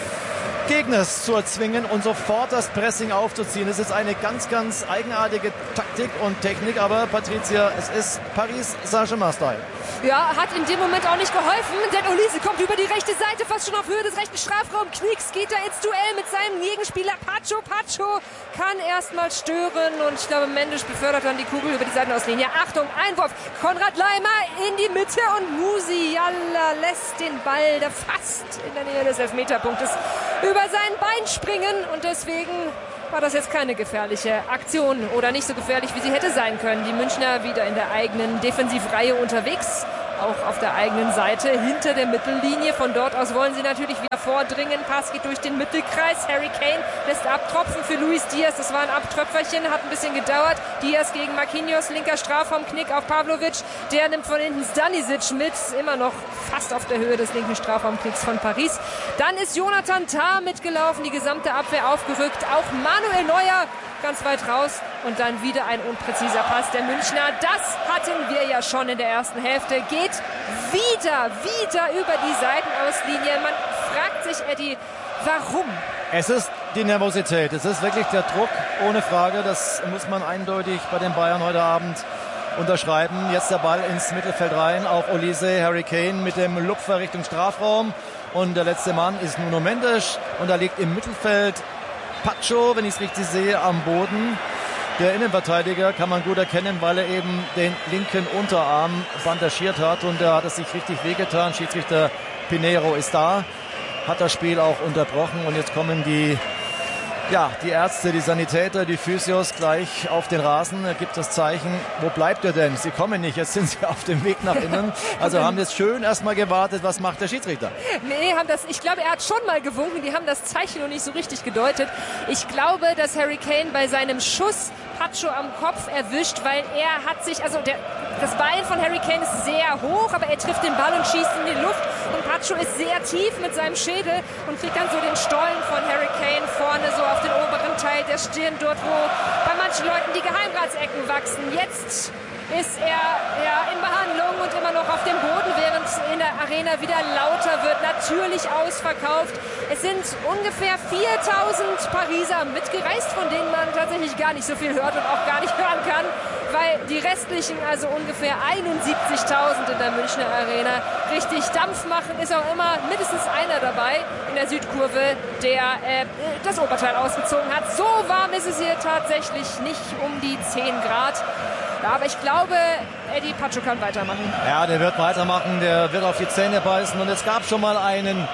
Gegners zu erzwingen und sofort das Pressing aufzuziehen. Das ist eine ganz, ganz eigenartige Taktik und Technik, aber Patricia, es ist Paris Saint-Germain-Style. Ja, hat in dem Moment auch nicht geholfen, denn Olise kommt über die rechte Seite, fast schon auf Höhe des rechten Strafraums. Knicks geht da ins Duell mit seinem Gegenspieler Pacho. Pacho kann erstmal stören und ich glaube, Mendes befördert dann die Kugel über die Seitenauslinie. Achtung, Einwurf, Konrad Laimer in die Mitte und Musiala lässt den Ball da fast in der Nähe des Elfmeterpunktes über sein Bein springen und deswegen war das jetzt keine gefährliche Aktion oder nicht so gefährlich, wie sie hätte sein können. Die Münchner wieder in der eigenen Defensivreihe unterwegs, auch auf der eigenen Seite hinter der Mittellinie. Von dort aus wollen sie natürlich wieder vordringen. Pass geht durch den Mittelkreis. Harry Kane lässt abtropfen für Luis Diaz. Das war ein Abtröpferchen, hat ein bisschen gedauert. Diaz gegen Marquinhos, linker Strafraumknick auf Pavlovic. Der nimmt von hinten Stanisic mit, immer noch fast auf der Höhe des linken Strafraumknicks von Paris. Dann ist Jonathan Tah mitgelaufen, die gesamte Abwehr aufgerückt. Auch Manuel Neuer ganz weit raus und dann wieder ein unpräziser Pass der Münchner. Das hatten wir ja schon in der ersten Hälfte. Geht wieder über die Seitenauslinie. Man fragt sich, Eddie, warum? Es ist die Nervosität. Es ist wirklich der Druck, ohne Frage. Das muss man eindeutig bei den Bayern heute Abend unterschreiben. Jetzt der Ball ins Mittelfeld rein auf Olise, Harry Kane mit dem Lupfer Richtung Strafraum. Und der letzte Mann ist Nuno Mendes. Und da liegt im Mittelfeld Pacho, wenn ich es richtig sehe, am Boden. Der Innenverteidiger kann man gut erkennen, weil er eben den linken Unterarm bandagiert hat und da hat es sich richtig wehgetan. Schiedsrichter Pinheiro ist da, hat das Spiel auch unterbrochen und jetzt kommen die Ärzte, die Sanitäter, die Physios gleich auf den Rasen. Er gibt das Zeichen, wo bleibt er denn? Sie kommen nicht, jetzt sind sie auf dem Weg nach innen. Also haben jetzt schön erstmal gewartet, was macht der Schiedsrichter? Nee, ich glaube, er hat schon mal gewunken, die haben das Zeichen noch nicht so richtig gedeutet. Ich glaube, dass Harry Kane bei seinem Schuss Pacho am Kopf erwischt, weil er hat sich, das Bein von Harry Kane ist sehr hoch, aber er trifft den Ball und schießt in die Luft und Pacho ist sehr tief mit seinem Schädel und kriegt dann so den Stollen von Harry Kane vorne so auf den oberen Teil der Stirn, dort wo bei manchen Leuten die Geheimratsecken wachsen. Jetzt ist er in Behandlung und immer noch auf dem Boden, während in der Arena wieder lauter wird. Natürlich ausverkauft. Es sind ungefähr 4.000 Pariser mitgereist, von denen man tatsächlich gar nicht so viel hört und auch gar nicht hören kann, weil die restlichen, also ungefähr 71.000 in der Münchner Arena, richtig Dampf machen. Ist auch immer mindestens einer dabei in der Südkurve, der das Oberteil ausgezogen hat. So warm ist es hier tatsächlich nicht, um die 10 Grad. Ja, aber ich glaube, Eddie, Pacho kann weitermachen. Ja, der wird weitermachen, der wird auf die Zähne beißen. Und es gab schon mal einen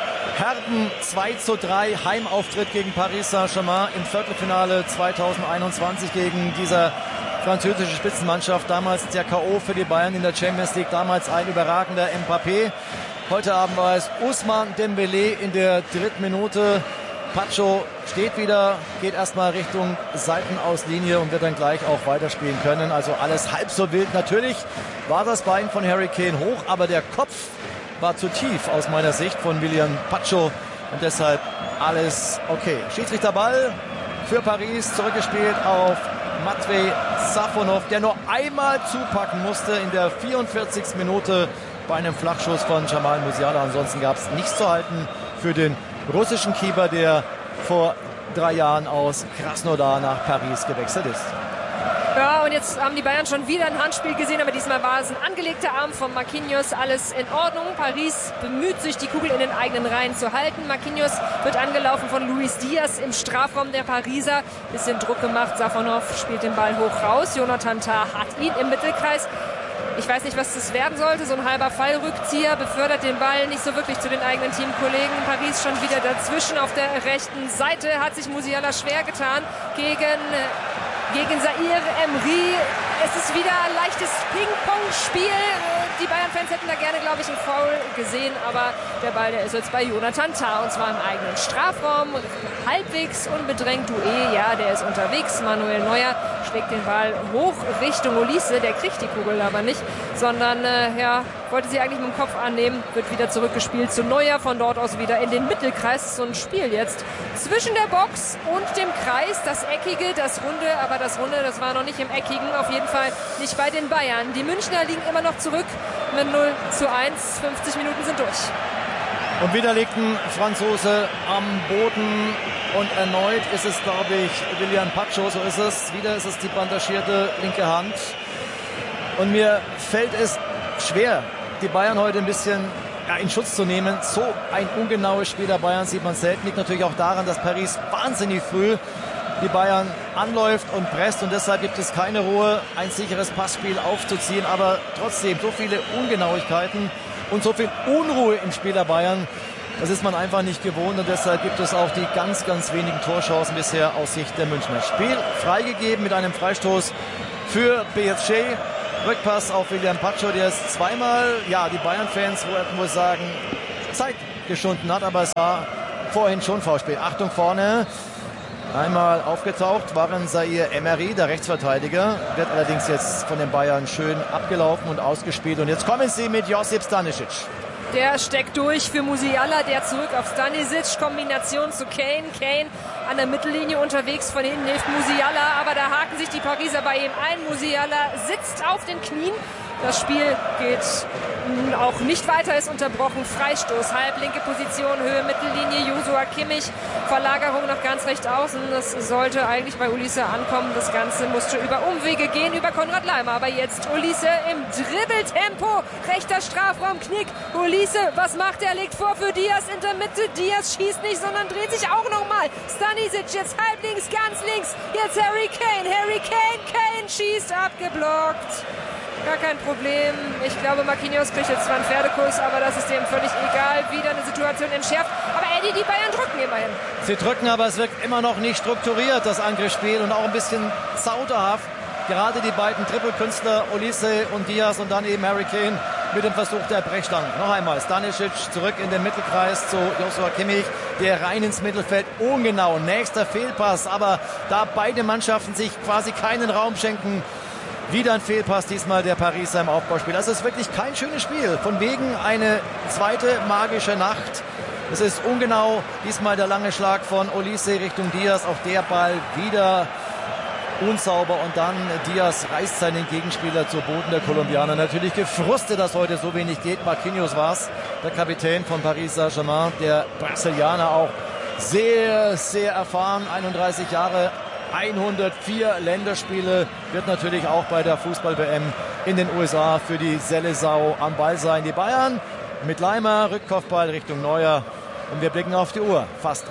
herben 2:3 Heimauftritt gegen Paris Saint-Germain im Viertelfinale 2021 gegen dieser französische Spitzenmannschaft. Damals der K.O. für die Bayern in der Champions League. Damals ein überragender Mbappé. Heute Abend war es Ousmane Dembélé in der 3. Minute. Pacho steht wieder, geht erstmal Richtung Seitenauslinie und wird dann gleich auch weiterspielen können. Also alles halb so wild. Natürlich war das Bein von Harry Kane hoch, aber der Kopf war zu tief aus meiner Sicht von William Pacho und deshalb alles okay. Schiedsrichterball für Paris, zurückgespielt auf Matvej Safonov, der nur einmal zupacken musste in der 44. Minute bei einem Flachschuss von Jamal Musiala. Ansonsten gab es nichts zu halten für den russischen Keeper, der vor 3 Jahren aus Krasnodar nach Paris gewechselt ist. Ja, und jetzt haben die Bayern schon wieder ein Handspiel gesehen, aber diesmal war es ein angelegter Arm von Marquinhos. Alles in Ordnung. Paris bemüht sich, die Kugel in den eigenen Reihen zu halten. Marquinhos wird angelaufen von Luis Diaz im Strafraum der Pariser. Bisschen Druck gemacht. Safonov spielt den Ball hoch raus. Jonathan Tah hat ihn im Mittelkreis. Ich weiß nicht, was das werden sollte. So ein halber Fallrückzieher befördert den Ball nicht so wirklich zu den eigenen Teamkollegen. Paris schon wieder dazwischen. Auf der rechten Seite hat sich Musiala schwer getan gegen Zaire Emery. Es ist wieder ein leichtes Ping-Pong-Spiel Die Bayern-Fans hätten da gerne, glaube ich, einen Foul gesehen, aber der Ball, der ist jetzt bei Jonathan Tah und zwar im eigenen Strafraum. Halbwegs unbedrängt. Doué, ja, der ist unterwegs. Manuel Neuer schlägt den Ball hoch Richtung Olise. Der kriegt die Kugel aber nicht, sondern wollte sie eigentlich mit dem Kopf annehmen. Wird wieder zurückgespielt zu Neuer. Von dort aus wieder in den Mittelkreis. So ein Spiel jetzt zwischen der Box und dem Kreis. Das Eckige, das Runde. Aber das Runde, das war noch nicht im Eckigen. Auf jeden Fall nicht bei den Bayern. Die Münchner liegen immer noch zurück mit 0:1. 50 Minuten sind durch. Und wieder liegt ein Franzose am Boden und erneut ist es, glaube ich, William Pacho, so ist es. Wieder ist es die bandagierte linke Hand. Und mir fällt es schwer, die Bayern heute ein bisschen in Schutz zu nehmen. So ein ungenaues Spiel der Bayern sieht man selten. Liegt natürlich auch daran, dass Paris wahnsinnig früh die Bayern anläuft und presst und deshalb gibt es keine Ruhe, ein sicheres Passspiel aufzuziehen. Aber trotzdem so viele Ungenauigkeiten und so viel Unruhe im Spiel der Bayern, das ist man einfach nicht gewohnt und deshalb gibt es auch die ganz, ganz wenigen Torchancen bisher aus Sicht der Münchner. Spiel freigegeben mit einem Freistoß für PSG. Rückpass auf William Pacho, der es zweimal, die Bayern-Fans wollten wohl sagen, Zeit geschunden hat, aber es war vorhin schon Foulspiel. Achtung vorne. Einmal aufgetaucht waren Zaire Emery, der Rechtsverteidiger, wird allerdings jetzt von den Bayern schön abgelaufen und ausgespielt. Und jetzt kommen sie mit Josip Stanisic. Der steckt durch für Musiala, der zurück auf Stanisic. Kombination zu Kane. Kane an der Mittellinie unterwegs, von hinten hilft Musiala, aber da haken sich die Pariser bei ihm ein. Musiala sitzt auf den Knien. Das Spiel geht auch nicht weiter, ist unterbrochen. Freistoß, halblinke Position, Höhe Mittellinie, Joshua Kimmich, Verlagerung nach ganz rechts außen. Das sollte eigentlich bei Olise ankommen. Das Ganze musste über Umwege gehen, über Konrad Laimer. Aber jetzt Olise im Dribbeltempo, rechter Strafraum, Knick. Olise, was macht er? Legt vor für Diaz in der Mitte. Diaz schießt nicht, sondern dreht sich auch nochmal. Stanisic jetzt halb links, ganz links. Jetzt Harry Kane. Kane schießt, abgeblockt. Gar kein Problem. Ich glaube, Marquinhos kriegt jetzt zwar einen Pferdekuss, aber das ist dem völlig egal. Wieder eine Situation entschärft. Aber Eddie, die Bayern drücken immerhin. Sie drücken, aber es wirkt immer noch nicht strukturiert, das Angriffsspiel. Und auch ein bisschen zauderhaft. Gerade die beiden Trippelkünstler Olise und Diaz und dann eben Harry Kane mit dem Versuch der Brechstange. Noch einmal Stanisic zurück in den Mittelkreis zu Joshua Kimmich, der rein ins Mittelfeld. Ungenau, nächster Fehlpass. Aber da beide Mannschaften sich quasi keinen Raum schenken, wieder ein Fehlpass, diesmal der Pariser im Aufbauspiel. Also es ist wirklich kein schönes Spiel. Von wegen eine zweite magische Nacht. Es ist ungenau. Diesmal der lange Schlag von Olise Richtung Diaz. Auch der Ball wieder unsauber. Und dann Diaz reißt seinen Gegenspieler zu Boden, der Kolumbianer. Natürlich gefrustet, dass heute so wenig geht. Marquinhos war es, der Kapitän von Paris Saint-Germain. Der Brasilianer auch sehr, sehr erfahren. 31 Jahre. 104 Länderspiele, wird natürlich auch bei der Fußball-WM in den USA für die Seleção am Ball sein. Die Bayern mit Laimer, Rückkopfball Richtung Neuer und wir blicken auf die Uhr. Fast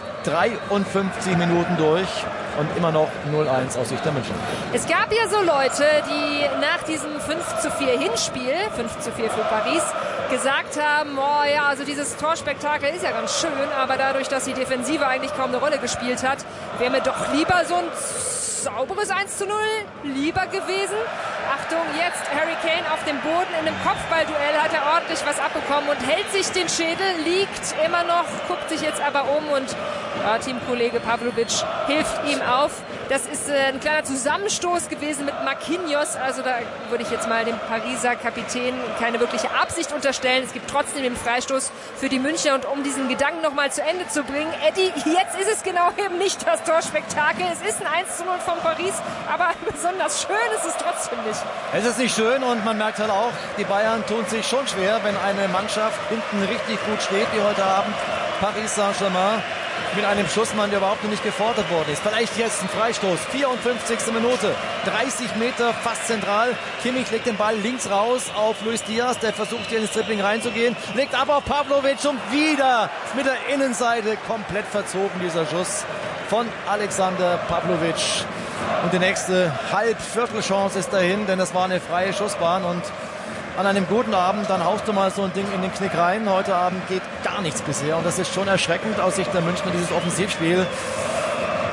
53 Minuten durch und immer noch 0:1 aus Sicht der München. Es gab ja so Leute, die nach diesem 5:4 Hinspiel, 5:4 für Paris, gesagt haben, also dieses Torspektakel ist ja ganz schön, aber dadurch, dass die Defensive eigentlich kaum eine Rolle gespielt hat, wäre mir doch lieber so ein sauberes 1:0 lieber gewesen. Achtung, jetzt Harry Kane auf dem Boden in einem Kopfballduell, hat er ordentlich was abbekommen und hält sich den Schädel, liegt immer noch, guckt sich jetzt aber um und Teamkollege Pavlovic hilft ihm auf. Das ist ein kleiner Zusammenstoß gewesen mit Marquinhos, also da würde ich jetzt mal dem Pariser Kapitän keine wirkliche Absicht unterstellen. Es gibt trotzdem den Freistoß für die Münchner und um diesen Gedanken nochmal zu Ende zu bringen, Eddie, jetzt ist es genau eben nicht das Torspektakel. Es ist ein 1:0 von Paris, aber besonders schön ist es trotzdem nicht. Es ist nicht schön und man merkt halt auch, die Bayern tun sich schon schwer, wenn eine Mannschaft hinten richtig gut steht, wie heute Abend Paris Saint-Germain, mit einem Schussmann, der überhaupt noch nicht gefordert worden ist. Vielleicht jetzt ein Freistoß, 54. Minute, 30 Meter, fast zentral. Kimmich legt den Ball links raus auf Luis Diaz, der versucht hier ins Dribbling reinzugehen, legt ab auf Pavlovic und wieder mit der Innenseite komplett verzogen dieser Schuss von Alexander Pavlovic. Und die nächste Halbviertelchance ist dahin, denn es war eine freie Schussbahn und an einem guten Abend, dann haust du mal so ein Ding in den Knick rein. Heute Abend geht gar nichts bisher und das ist schon erschreckend aus Sicht der Münchner, dieses Offensivspiel.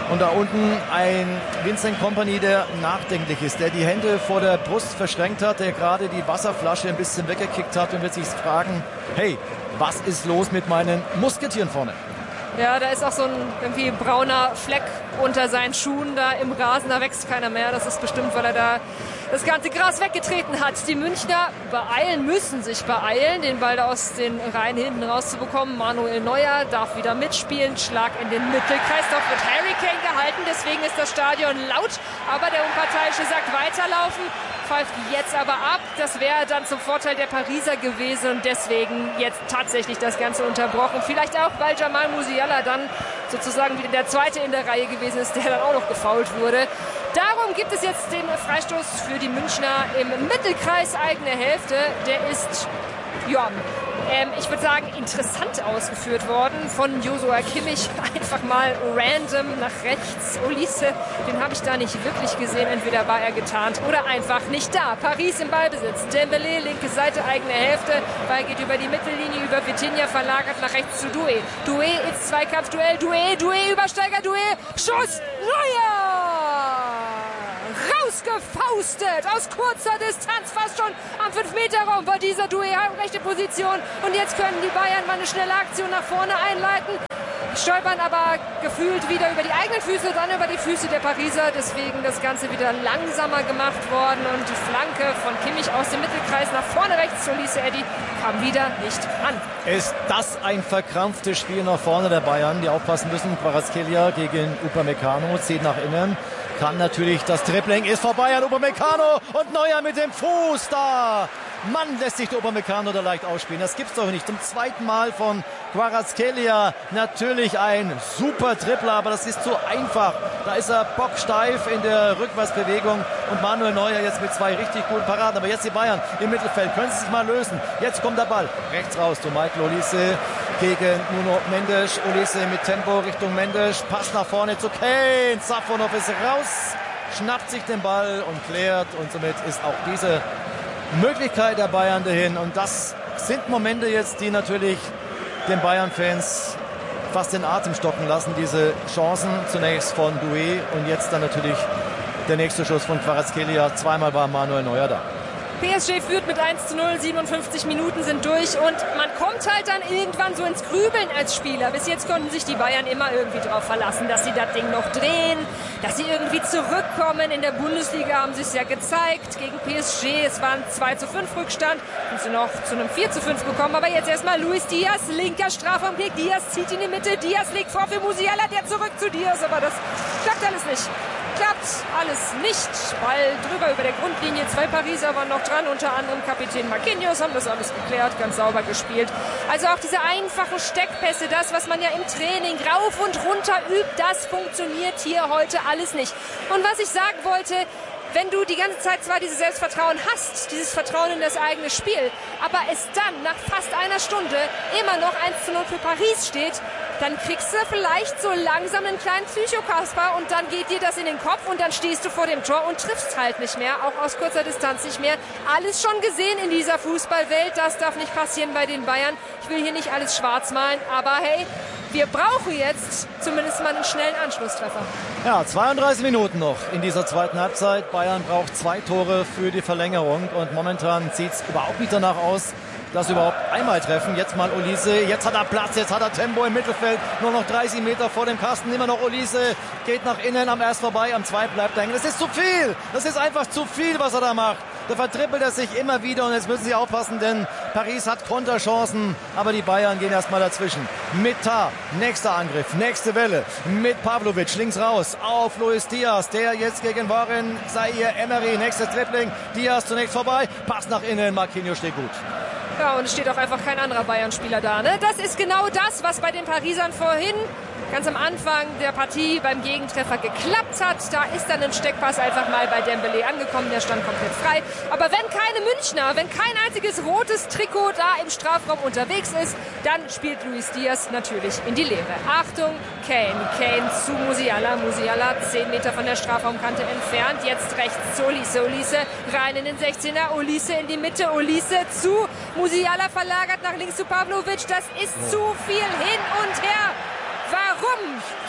Und da unten ein Vincent Kompany, der nachdenklich ist, der die Hände vor der Brust verschränkt hat, der gerade die Wasserflasche ein bisschen weggekickt hat und wird sich fragen, hey, was ist los mit meinen Musketieren vorne? Ja, da ist auch so ein irgendwie brauner Fleck unter seinen Schuhen da im Rasen, da wächst keiner mehr. Das ist bestimmt, weil er da das ganze Gras weggetreten hat. Die Münchner müssen sich beeilen, den Ball da aus den Reihen hinten rauszubekommen. Manuel Neuer darf wieder mitspielen, Schlag in den Mittelkreis. Dort wird Harry Kane gehalten, deswegen ist das Stadion laut. Aber der Unparteiische sagt weiterlaufen, pfeift jetzt aber ab. Das wäre dann zum Vorteil der Pariser gewesen und deswegen jetzt tatsächlich das Ganze unterbrochen. Vielleicht auch, weil Jamal Musiala dann sozusagen wieder der Zweite in der Reihe gewesen ist, der dann auch noch gefoult wurde. Darum gibt es jetzt den Freistoß für die Münchner im Mittelkreis, eigene Hälfte. Der ist, ja, ich würde sagen, interessant ausgeführt worden von Joshua Kimmich. Einfach mal random nach rechts. Olise, den habe ich da nicht wirklich gesehen. Entweder war er getarnt oder einfach nicht da. Paris im Ballbesitz. Dembélé, linke Seite, eigene Hälfte. Ball geht über die Mittellinie, über Vitinha, verlagert nach rechts zu Doué. Doué ins Zweikampfduell. Doué, Übersteiger, Doué. Schuss! Neuer! Rausgefaustet aus kurzer Distanz, fast schon am 5-Meter-Raum war dieser Doué, rechte Position. Und jetzt können die Bayern mal eine schnelle Aktion nach vorne einleiten. Stolpern aber gefühlt wieder über die eigenen Füße, dann über die Füße der Pariser. Deswegen das Ganze wieder langsamer gemacht worden. Und die Flanke von Kimmich aus dem Mittelkreis nach vorne rechts zu Olise Eddy kam wieder nicht an. Ist das ein verkrampftes Spiel nach vorne der Bayern, die aufpassen müssen? Kvaratskhelia gegen Upamecano, zieht nach innen. Kann natürlich, das Dribbling ist vorbei an Upamecano und Neuer mit dem Fuß da. Mann, lässt sich der Upamecano da leicht ausspielen. Das gibt's doch nicht. Zum zweiten Mal von Kvaratskhelia. Natürlich ein super Dribbler, aber das ist zu einfach. Da ist er bocksteif in der Rückwärtsbewegung und Manuel Neuer jetzt mit zwei richtig guten Paraden. Aber jetzt die Bayern im Mittelfeld. Können sie sich mal lösen. Jetzt kommt der Ball. Rechts raus zu Michael Olise gegen Nuno Mendes. Olise mit Tempo Richtung Mendes. Pass nach vorne zu Kane. Safonov ist raus. Schnappt sich den Ball und klärt. Und somit ist auch diese Möglichkeit der Bayern dahin. Und das sind Momente jetzt, die natürlich den Bayern-Fans fast den Atem stocken lassen. Diese Chancen zunächst von Doué und jetzt dann natürlich der nächste Schuss von Kvaratskhelia. Zweimal war Manuel Neuer da. PSG führt mit 1:0, 57 Minuten sind durch und man kommt halt dann irgendwann so ins Grübeln als Spieler. Bis jetzt konnten sich die Bayern immer irgendwie darauf verlassen, dass sie das Ding noch drehen, dass sie irgendwie zurückkommen. In der Bundesliga haben sie es ja gezeigt gegen PSG. Es war ein 2:5 Rückstand, sind sie noch zu einem 4:5 gekommen. Aber jetzt erstmal Luis Diaz, linker Strafraumkick. Diaz zieht in die Mitte, Diaz legt vor für Musiala, der zurück zu Diaz. Aber das klappt alles nicht. Klappt alles nicht. Ball drüber über der Grundlinie. Zwei Pariser waren noch dran, unter anderem Kapitän Marquinhos, haben das alles geklärt, ganz sauber gespielt. Also auch diese einfachen Steckpässe, das, was man ja im Training rauf und runter übt, das funktioniert hier heute alles nicht. Und was ich sagen wollte, wenn du die ganze Zeit zwar dieses Selbstvertrauen hast, dieses Vertrauen in das eigene Spiel, aber es dann nach fast einer Stunde immer noch 1:0 für Paris steht, dann kriegst du vielleicht so langsam einen kleinen Psychokasper und dann geht dir das in den Kopf und dann stehst du vor dem Tor und triffst halt nicht mehr, auch aus kurzer Distanz nicht mehr. Alles schon gesehen in dieser Fußballwelt, das darf nicht passieren bei den Bayern. Ich will hier nicht alles schwarz malen, aber hey, wir brauchen jetzt zumindest mal einen schnellen Anschlusstreffer. Ja, 32 Minuten noch in dieser zweiten Halbzeit. Bayern braucht 2 Tore für die Verlängerung und momentan sieht es überhaupt nicht danach aus, dass sie überhaupt einmal treffen. Jetzt mal Olise, jetzt hat er Platz, jetzt hat er Tempo im Mittelfeld, nur noch 30 Meter vor dem Kasten, immer noch Olise, geht nach innen, am erst vorbei, am zwei bleibt er hängen. Das ist zu viel, das ist einfach zu viel, was er da macht. Da vertrippelt er sich immer wieder und jetzt müssen sie aufpassen, denn Paris hat Konterchancen, aber die Bayern gehen erstmal dazwischen. Mit Tar, nächster Angriff, nächste Welle, mit Pavlovic links raus auf Luis Diaz, der jetzt gegen Warren Zaire Emery, nächstes Dribbling, Diaz zunächst vorbei, Pass nach innen, Marquinhos steht gut. Ja, und es steht auch einfach kein anderer Bayern-Spieler da. Ne? Das ist genau das, was bei den Parisern vorhin ganz am Anfang der Partie beim Gegentreffer geklappt hat. Da ist dann ein Steckpass einfach mal bei Dembélé angekommen. Der stand komplett frei. Aber wenn keine Münchner, wenn kein einziges rotes Trikot da im Strafraum unterwegs ist, dann spielt Luis Diaz natürlich in die Leere. Achtung, Kane zu Musiala. Musiala 10 Meter von der Strafraumkante entfernt. Jetzt rechts zu Olise. Olise rein in den 16er. Olise in die Mitte. Olise zu Musiala verlagert nach links zu Pavlovic. Das ist zu viel hin und her. Warum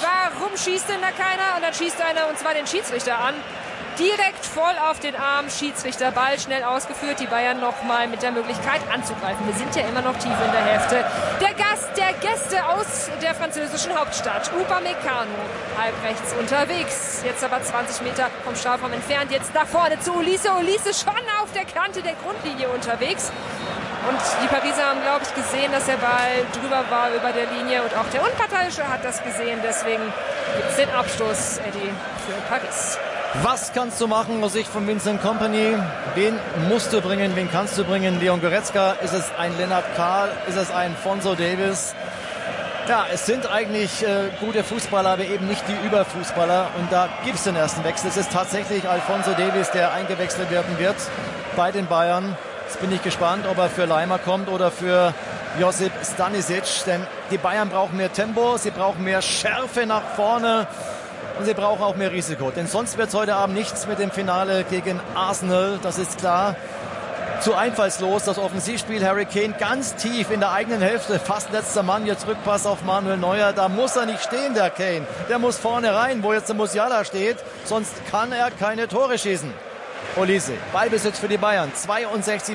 warum schießt denn da keiner? Und dann schießt einer, und zwar den Schiedsrichter an. Direkt voll auf den Arm, Schiedsrichter, Ball schnell ausgeführt, die Bayern nochmal mit der Möglichkeit anzugreifen. Wir sind ja immer noch tief in der Hälfte. Der Gast der Gäste aus der französischen Hauptstadt, Upamecano, halb rechts unterwegs. Jetzt aber 20 Meter vom Strafraum entfernt, jetzt nach vorne zu Olise. Olise schon auf der Kante der Grundlinie unterwegs. Und die Pariser haben, glaube ich, gesehen, dass der Ball drüber war über der Linie. Und auch der Unparteiische hat das gesehen. Deswegen gibt es den Abstoß, Eddie, für Paris. Was kannst du machen aus Sicht von Vincent Kompany? Wen musst du bringen? Wen kannst du bringen? Leon Goretzka? Ist es ein Lennart Kahl? Ist es ein Fonso Davies? Ja, es sind eigentlich gute Fußballer, aber eben nicht die Überfußballer. Und da gibt es den ersten Wechsel. Es ist tatsächlich Alphonso Davies, der eingewechselt werden wird bei den Bayern. Jetzt bin ich gespannt, ob er für Leimer kommt oder für Josip Stanisic. Denn die Bayern brauchen mehr Tempo, sie brauchen mehr Schärfe nach vorne. Und sie brauchen auch mehr Risiko, denn sonst wird es heute Abend nichts mit dem Finale gegen Arsenal, das ist klar. Zu einfallslos, das Offensivspiel, Harry Kane ganz tief in der eigenen Hälfte, fast letzter Mann, jetzt Rückpass auf Manuel Neuer, da muss er nicht stehen, der Kane. Der muss vorne rein, wo jetzt der Musiala steht, sonst kann er keine Tore schießen. Olise, Ballbesitz für die Bayern, 62%.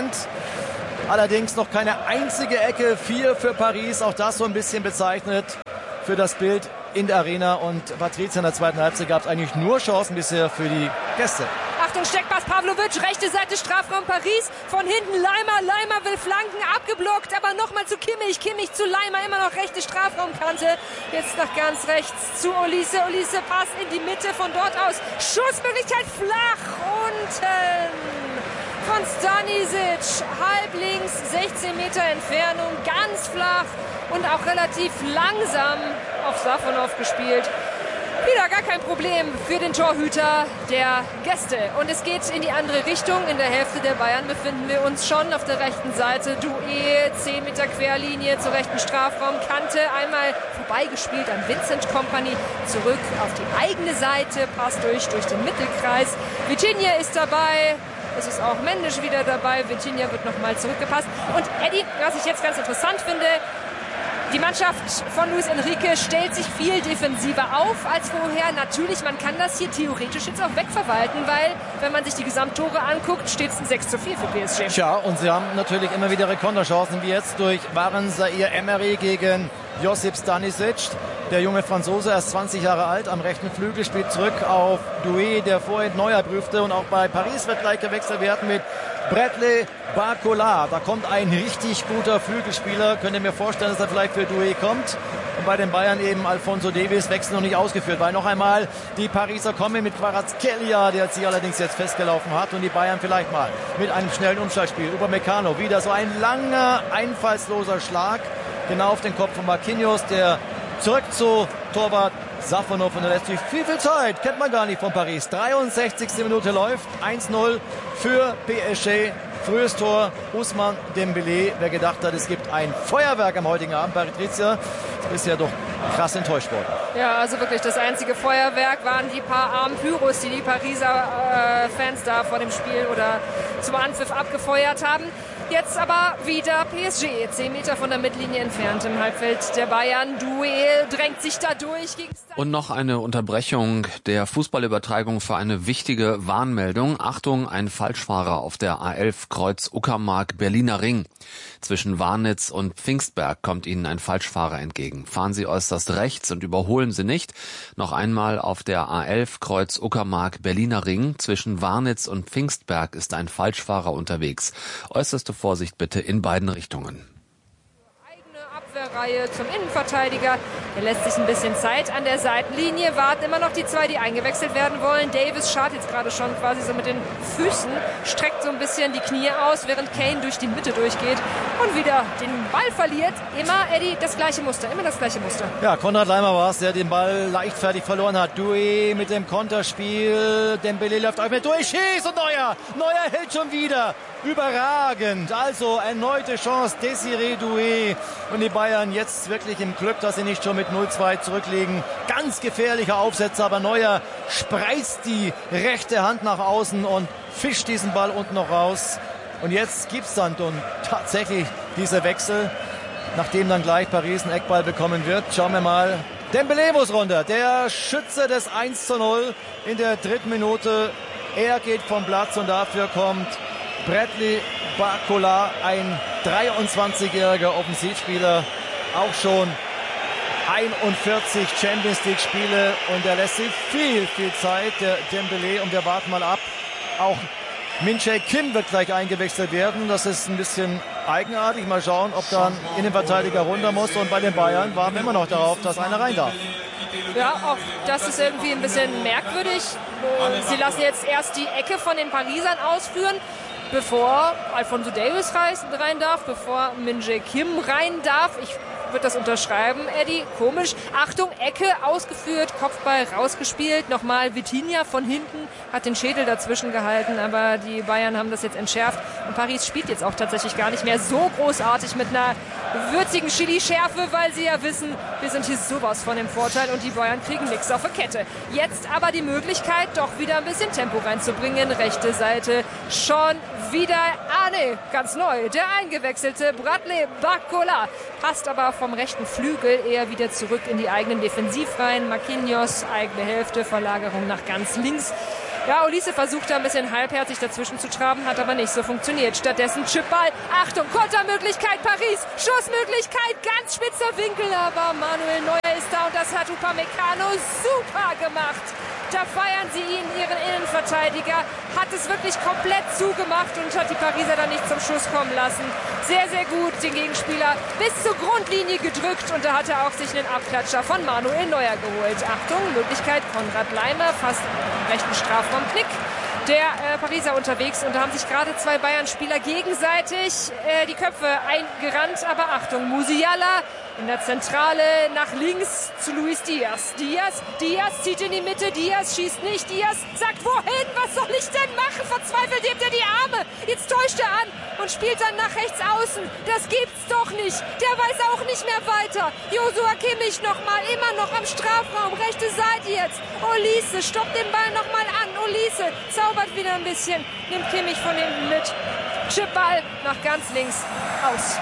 Allerdings noch keine einzige Ecke, 4 für Paris, auch das so ein bisschen bezeichnet für das Bild in der Arena. Und Patrizia in der zweiten Halbzeit gab es eigentlich nur Chancen bisher für die Gäste. Achtung, Steckpass, Pavlovic, rechte Seite, Strafraum Paris, von hinten Leimer will flanken, abgeblockt, aber nochmal zu Kimmich zu Leimer, immer noch rechte Strafraumkante, jetzt nach ganz rechts zu Olise, Pass in die Mitte, von dort aus Schussmöglichkeit, flach unten von Stanisic, halb links, 16 Meter Entfernung, ganz flach und auch relativ langsam auf Safonov gespielt. Wieder gar kein Problem für den Torhüter der Gäste. Und es geht in die andere Richtung. In der Hälfte der Bayern befinden wir uns schon auf der rechten Seite. Doué, 10 Meter Querlinie zur rechten Strafraumkante. Einmal vorbeigespielt an Vincent Kompany. Zurück auf die eigene Seite. Pass durch den Mittelkreis. Vitinha ist dabei. Es ist auch Mendes wieder dabei. Vitinha wird nochmal zurückgepasst. Und Eddie, was ich jetzt ganz interessant finde, die Mannschaft von Luis Enrique stellt sich viel defensiver auf als vorher. Natürlich, man kann das hier theoretisch jetzt auch wegverwalten, weil, wenn man sich die Gesamttore anguckt, steht es ein 6:4 für PSG. Tja, und sie haben natürlich immer wieder Konterchancen, wie jetzt durch Warren Zaïre-Emery gegen Josip Stanisic. Der junge Franzose, erst 20 Jahre alt, am rechten Flügel, spielt zurück auf Doué, der vorhin Neuer prüfte. Und auch bei Paris wird gleich gewechselt werden mit Bradley Barcola. Da kommt ein richtig guter Flügelspieler. Könnt ihr mir vorstellen, dass er vielleicht für Doué kommt. Und bei den Bayern eben Alphonso Davies, Wechsel noch nicht ausgeführt, weil noch einmal die Pariser kommen mit Kvaratskhelia, der sich allerdings jetzt festgelaufen hat. Und die Bayern vielleicht mal mit einem schnellen Umschaltspiel. Upamecano, wieder so ein langer, einfallsloser Schlag. Genau auf den Kopf von Marquinhos, der zurück zu Torwart Safonov, und er lässt sich viel Zeit, kennt man gar nicht von Paris. 63. Minute läuft, 1:0 für PSG. Frühes Tor, Ousmane Dembélé. Wer gedacht hat, es gibt ein Feuerwerk am heutigen Abend bei Patrizia, ist ja doch krass enttäuscht worden. Ja, also wirklich das einzige Feuerwerk waren die paar armen Pyros, die Pariser Fans da vor dem Spiel oder zum Anpfiff abgefeuert haben. Jetzt aber wieder PSG, 10 Meter von der Mittellinie entfernt im Halbfeld der Bayern. Doué drängt sich da durch. Und noch eine Unterbrechung der Fußballübertragung für eine wichtige Warnmeldung. Achtung, ein Falschfahrer auf der A11 Kreuz Uckermark Berliner Ring. Zwischen Warnitz und Pfingstberg kommt Ihnen ein Falschfahrer entgegen. Fahren Sie äußerst rechts und überholen Sie nicht. Noch einmal auf der A11 Kreuz Uckermark Berliner Ring. Zwischen Warnitz und Pfingstberg ist ein Falschfahrer unterwegs. Äußerste Vorsicht bitte in beiden Richtungen. Abwehrreihe zum Innenverteidiger. Er lässt sich ein bisschen Zeit an der Seitenlinie. Warten immer noch die zwei, die eingewechselt werden wollen. Davies schaut jetzt gerade schon quasi so mit den Füßen, streckt so ein bisschen die Knie aus, während Kane durch die Mitte durchgeht und wieder den Ball verliert. Immer, Eddie, das gleiche Muster. Ja, Konrad Leimer war es, der den Ball leichtfertig verloren hat. Doué mit dem Konterspiel. Dembélé läuft auf mit durch, schießt und Neuer hält schon wieder. Überragend. Also erneute Chance, Désiré Doué. Und die Bayern jetzt wirklich im Glück, dass sie nicht schon mit 0:2 zurückliegen. Ganz gefährlicher Aufsetzer, aber Neuer spreizt die rechte Hand nach außen und fischt diesen Ball unten noch raus. Und jetzt gibt's dann tatsächlich diese Wechsel, nachdem dann gleich Paris einen Eckball bekommen wird. Schauen wir mal, Dembélé muss runter, der Schütze des 1:0 in der 3. Minute. Er geht vom Platz und dafür kommt Bradley Barcola, ein 23-jähriger Offensivspieler, auch schon 41 Champions League Spiele und er lässt sich viel Zeit, der Dembélé, und wir warten mal ab. Auch Min-Jae Kim wird gleich eingewechselt werden. Das ist ein bisschen eigenartig. Mal schauen, ob da ein Innenverteidiger runter muss. Und bei den Bayern warten wir immer noch darauf, dass einer rein darf. Ja, auch das ist irgendwie ein bisschen merkwürdig. Sie lassen jetzt erst die Ecke von den Parisern ausführen, bevor Alphonso Davies rein darf, bevor Min-Jae Kim rein darf. Ich würde das unterschreiben, Eddie. Komisch. Achtung, Ecke ausgeführt, Kopfball rausgespielt. Nochmal Vitinha von hinten hat den Schädel dazwischen gehalten, aber die Bayern haben das jetzt entschärft. Und Paris spielt jetzt auch tatsächlich gar nicht mehr so großartig mit einer würzigen Chili-Schärfe, weil sie ja wissen, wir sind hier sowas von dem Vorteil und die Bayern kriegen nichts auf der Kette. Jetzt aber die Möglichkeit, doch wieder ein bisschen Tempo reinzubringen. Rechte Seite schon wieder, ganz neu, der eingewechselte Bradley Barcola. Passt aber vom rechten Flügel eher wieder zurück in die eigenen Defensivreihen. Marquinhos, eigene Hälfte, Verlagerung nach ganz links. Ja, Olise versucht da ein bisschen halbherzig dazwischen zu traben, hat aber nicht so funktioniert. Stattdessen Chipball. Achtung, Kontermöglichkeit Paris. Schussmöglichkeit, ganz spitzer Winkel, aber Manuel Neuer ist da und das hat Upamecano super gemacht. Da feiern sie ihn, ihren Innenverteidiger. Hat es wirklich komplett zugemacht und hat die Pariser dann nicht zum Schuss kommen lassen. Sehr, sehr gut den Gegenspieler bis zur Grundlinie gedrückt und da hat er auch sich einen Abklatscher von Manuel Neuer geholt. Achtung, Möglichkeit Konrad Laimer, fast im rechten Strafraumknick. Der Pariser unterwegs und da haben sich gerade zwei Bayern-Spieler gegenseitig die Köpfe eingerannt. Aber Achtung, Musiala in der Zentrale nach links zu Luis Diaz. Diaz zieht in die Mitte, Diaz schießt nicht, Diaz sagt wohin, was soll ich denn machen? Verzweifelt hebt er die Arme, jetzt täuscht er an und spielt dann nach rechts außen. Das gibt's doch nicht, der weiß auch nicht mehr weiter. Joshua Kimmich nochmal, immer noch am Strafraum, rechte Seite jetzt. Olise stoppt den Ball nochmal an, Olise zaubert wieder ein bisschen, nimmt Kimmich von hinten mit. Chipball nach ganz links aus.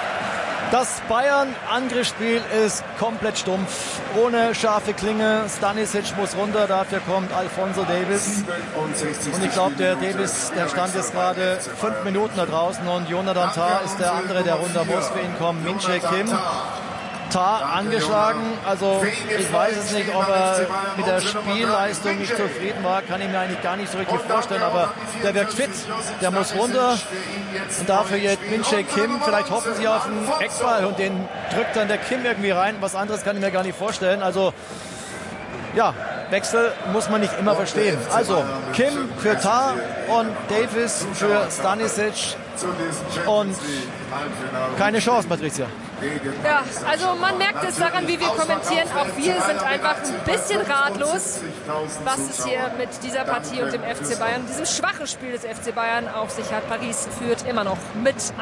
Das Bayern-Angriffsspiel ist komplett stumpf, ohne scharfe Klinge. Stanisic muss runter, dafür kommt Alphonso Davies. Und ich glaube, der Davies, der stand jetzt gerade 5 Minuten da draußen und Jonathan Tah ist der andere, der runter muss. Für ihn kommt Min-Jae Kim. Tah angeschlagen, also ich weiß es nicht, ob er mit der Spielleistung nicht zufrieden war, kann ich mir eigentlich gar nicht so richtig vorstellen, aber der wirkt fit, der muss runter und dafür jetzt Min-Jae Kim, vielleicht hoffen sie auf einen Eckball und den drückt dann der Kim irgendwie rein, was anderes kann ich mir gar nicht vorstellen, also ja, Wechsel muss man nicht immer verstehen. Also Kim für Tah und Davies für Stanisic und keine Chance, Patricia. Ja, also man merkt es daran, wie wir kommentieren. Auch wir sind einfach ein bisschen ratlos, was es hier mit dieser Partie und dem FC Bayern, diesem schwachen Spiel des FC Bayern auf sich hat. Paris führt immer noch mit 1:0,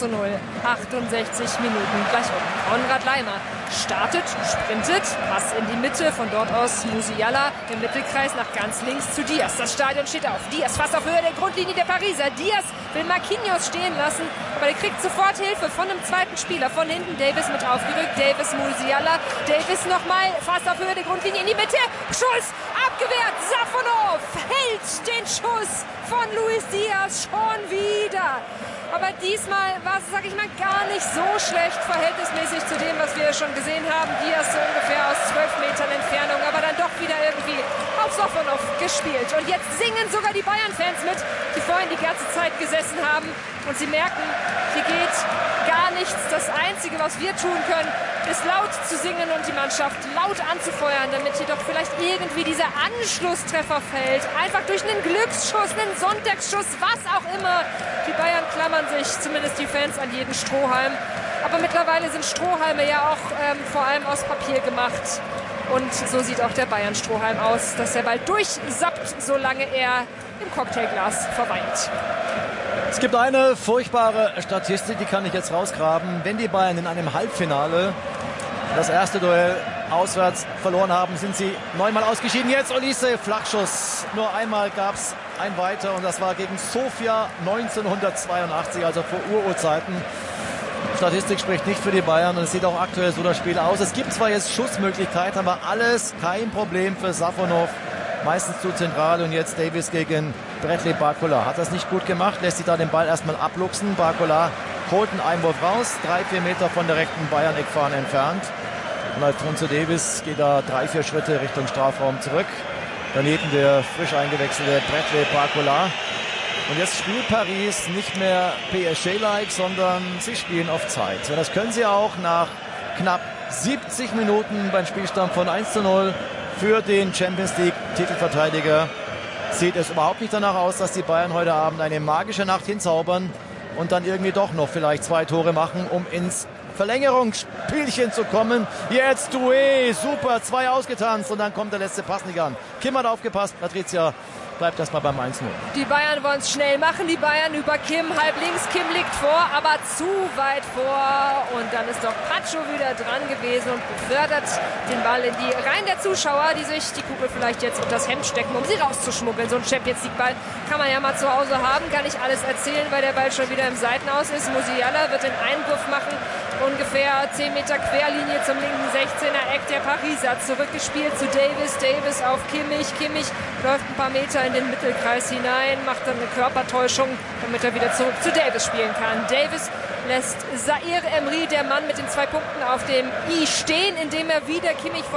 68 Minuten gleich um. Konrad Laimer startet, sprintet, Pass in die Mitte, von dort aus Musiala im Mittelkreis nach ganz links zu Diaz. Das Stadion steht auf. Diaz fast auf Höhe der Grundlinie der Pariser. Diaz will Marquinhos stehen lassen, aber der kriegt sofort Hilfe von einem zweiten Spieler. Von hinten Davies mit aufgerückt, Davies, Musiala, Davies nochmal fast auf Höhe der Grundlinie in die Mitte. Schuss, abgewehrt, Safonov hält den Schuss von Luis Diaz schon wieder. Aber diesmal war es, sag ich mal, gar nicht so schlecht verhältnismäßig zu dem, was wir schon gesehen haben. Diaz so ungefähr aus 12 Metern Entfernung, aber dann doch wieder irgendwie auf Safonov gespielt. Und jetzt singen sogar die Bayern-Fans mit, die vorhin die ganze Zeit gesessen haben. Und sie merken, hier geht gar nichts. Das Einzige, was wir tun können, ist laut zu singen und die Mannschaft laut anzufeuern, damit hier doch vielleicht irgendwie dieser Anschlusstreffer fällt. Einfach durch einen Glücksschuss, einen Sonntagsschuss, was auch immer. Die Bayern klammern sich, zumindest die Fans, an jeden Strohhalm. Aber mittlerweile sind Strohhalme ja auch vor allem aus Papier gemacht. Und so sieht auch der Bayern-Strohhalm aus, dass der Ball durchsappt, solange er im Cocktailglas verweilt. Es gibt eine furchtbare Statistik, die kann ich jetzt rausgraben. Wenn die Bayern in einem Halbfinale das erste Duell auswärts verloren haben, sind sie 9-mal ausgeschieden. Jetzt Olise, Flachschuss. Nur einmal gab es ein weiter und das war gegen Sofia 1982, also vor Urzeiten. Statistik spricht nicht für die Bayern und es sieht auch aktuell so das Spiel aus. Es gibt zwar jetzt Schussmöglichkeiten, aber alles kein Problem für Safonov. Meistens zu zentral und jetzt Davis gegen Bradley Barcola. Hat das nicht gut gemacht, lässt sich da den Ball erstmal abluchsen. Barcola holt einen Einwurf raus, 3-4 Meter von der rechten Bayern-Eckfahne entfernt. Und Alphonso Davies geht da 3-4 Schritte Richtung Strafraum zurück. Daneben der frisch eingewechselte Bradley Barcola. Und jetzt spielt Paris nicht mehr PSG-like, sondern sie spielen auf Zeit. Ja, das können sie auch nach knapp 70 Minuten beim Spielstand von 1:0 für den Champions League-Titelverteidiger. Sieht es überhaupt nicht danach aus, dass die Bayern heute Abend eine magische Nacht hinzaubern und dann irgendwie doch noch vielleicht 2 Tore machen, um ins Verlängerungsspielchen zu kommen. Jetzt Doué, super, 2 ausgetanzt und dann kommt der letzte Pass nicht an. Kim hat aufgepasst, Patricia bleibt erstmal beim 1:0. Die Bayern wollen es schnell machen, die Bayern über Kim, halb links, Kim liegt vor, aber zu weit vor und dann ist doch Pacho wieder dran gewesen und befördert den Ball in die Reihen der Zuschauer, die sich die Kugel vielleicht jetzt unter das Hemd stecken, um sie rauszuschmuggeln. So ein Champions League Ball kann man ja mal zu Hause haben, kann nicht alles erzählen, weil der Ball schon wieder im Seitenaus ist. Musiala wird den Einwurf machen, ungefähr 10 Meter Querlinie zum linken 16er Eck der Pariser, zurückgespielt zu Davis, Davis auf Kimmich, Kimmich läuft ein paar Meter in den Mittelkreis hinein, macht dann eine Körpertäuschung, damit er wieder zurück zu Davis spielen kann. Davis lässt Zaire Emery, der Mann mit den 2 Punkten auf dem I, stehen, indem er wieder Kimmich von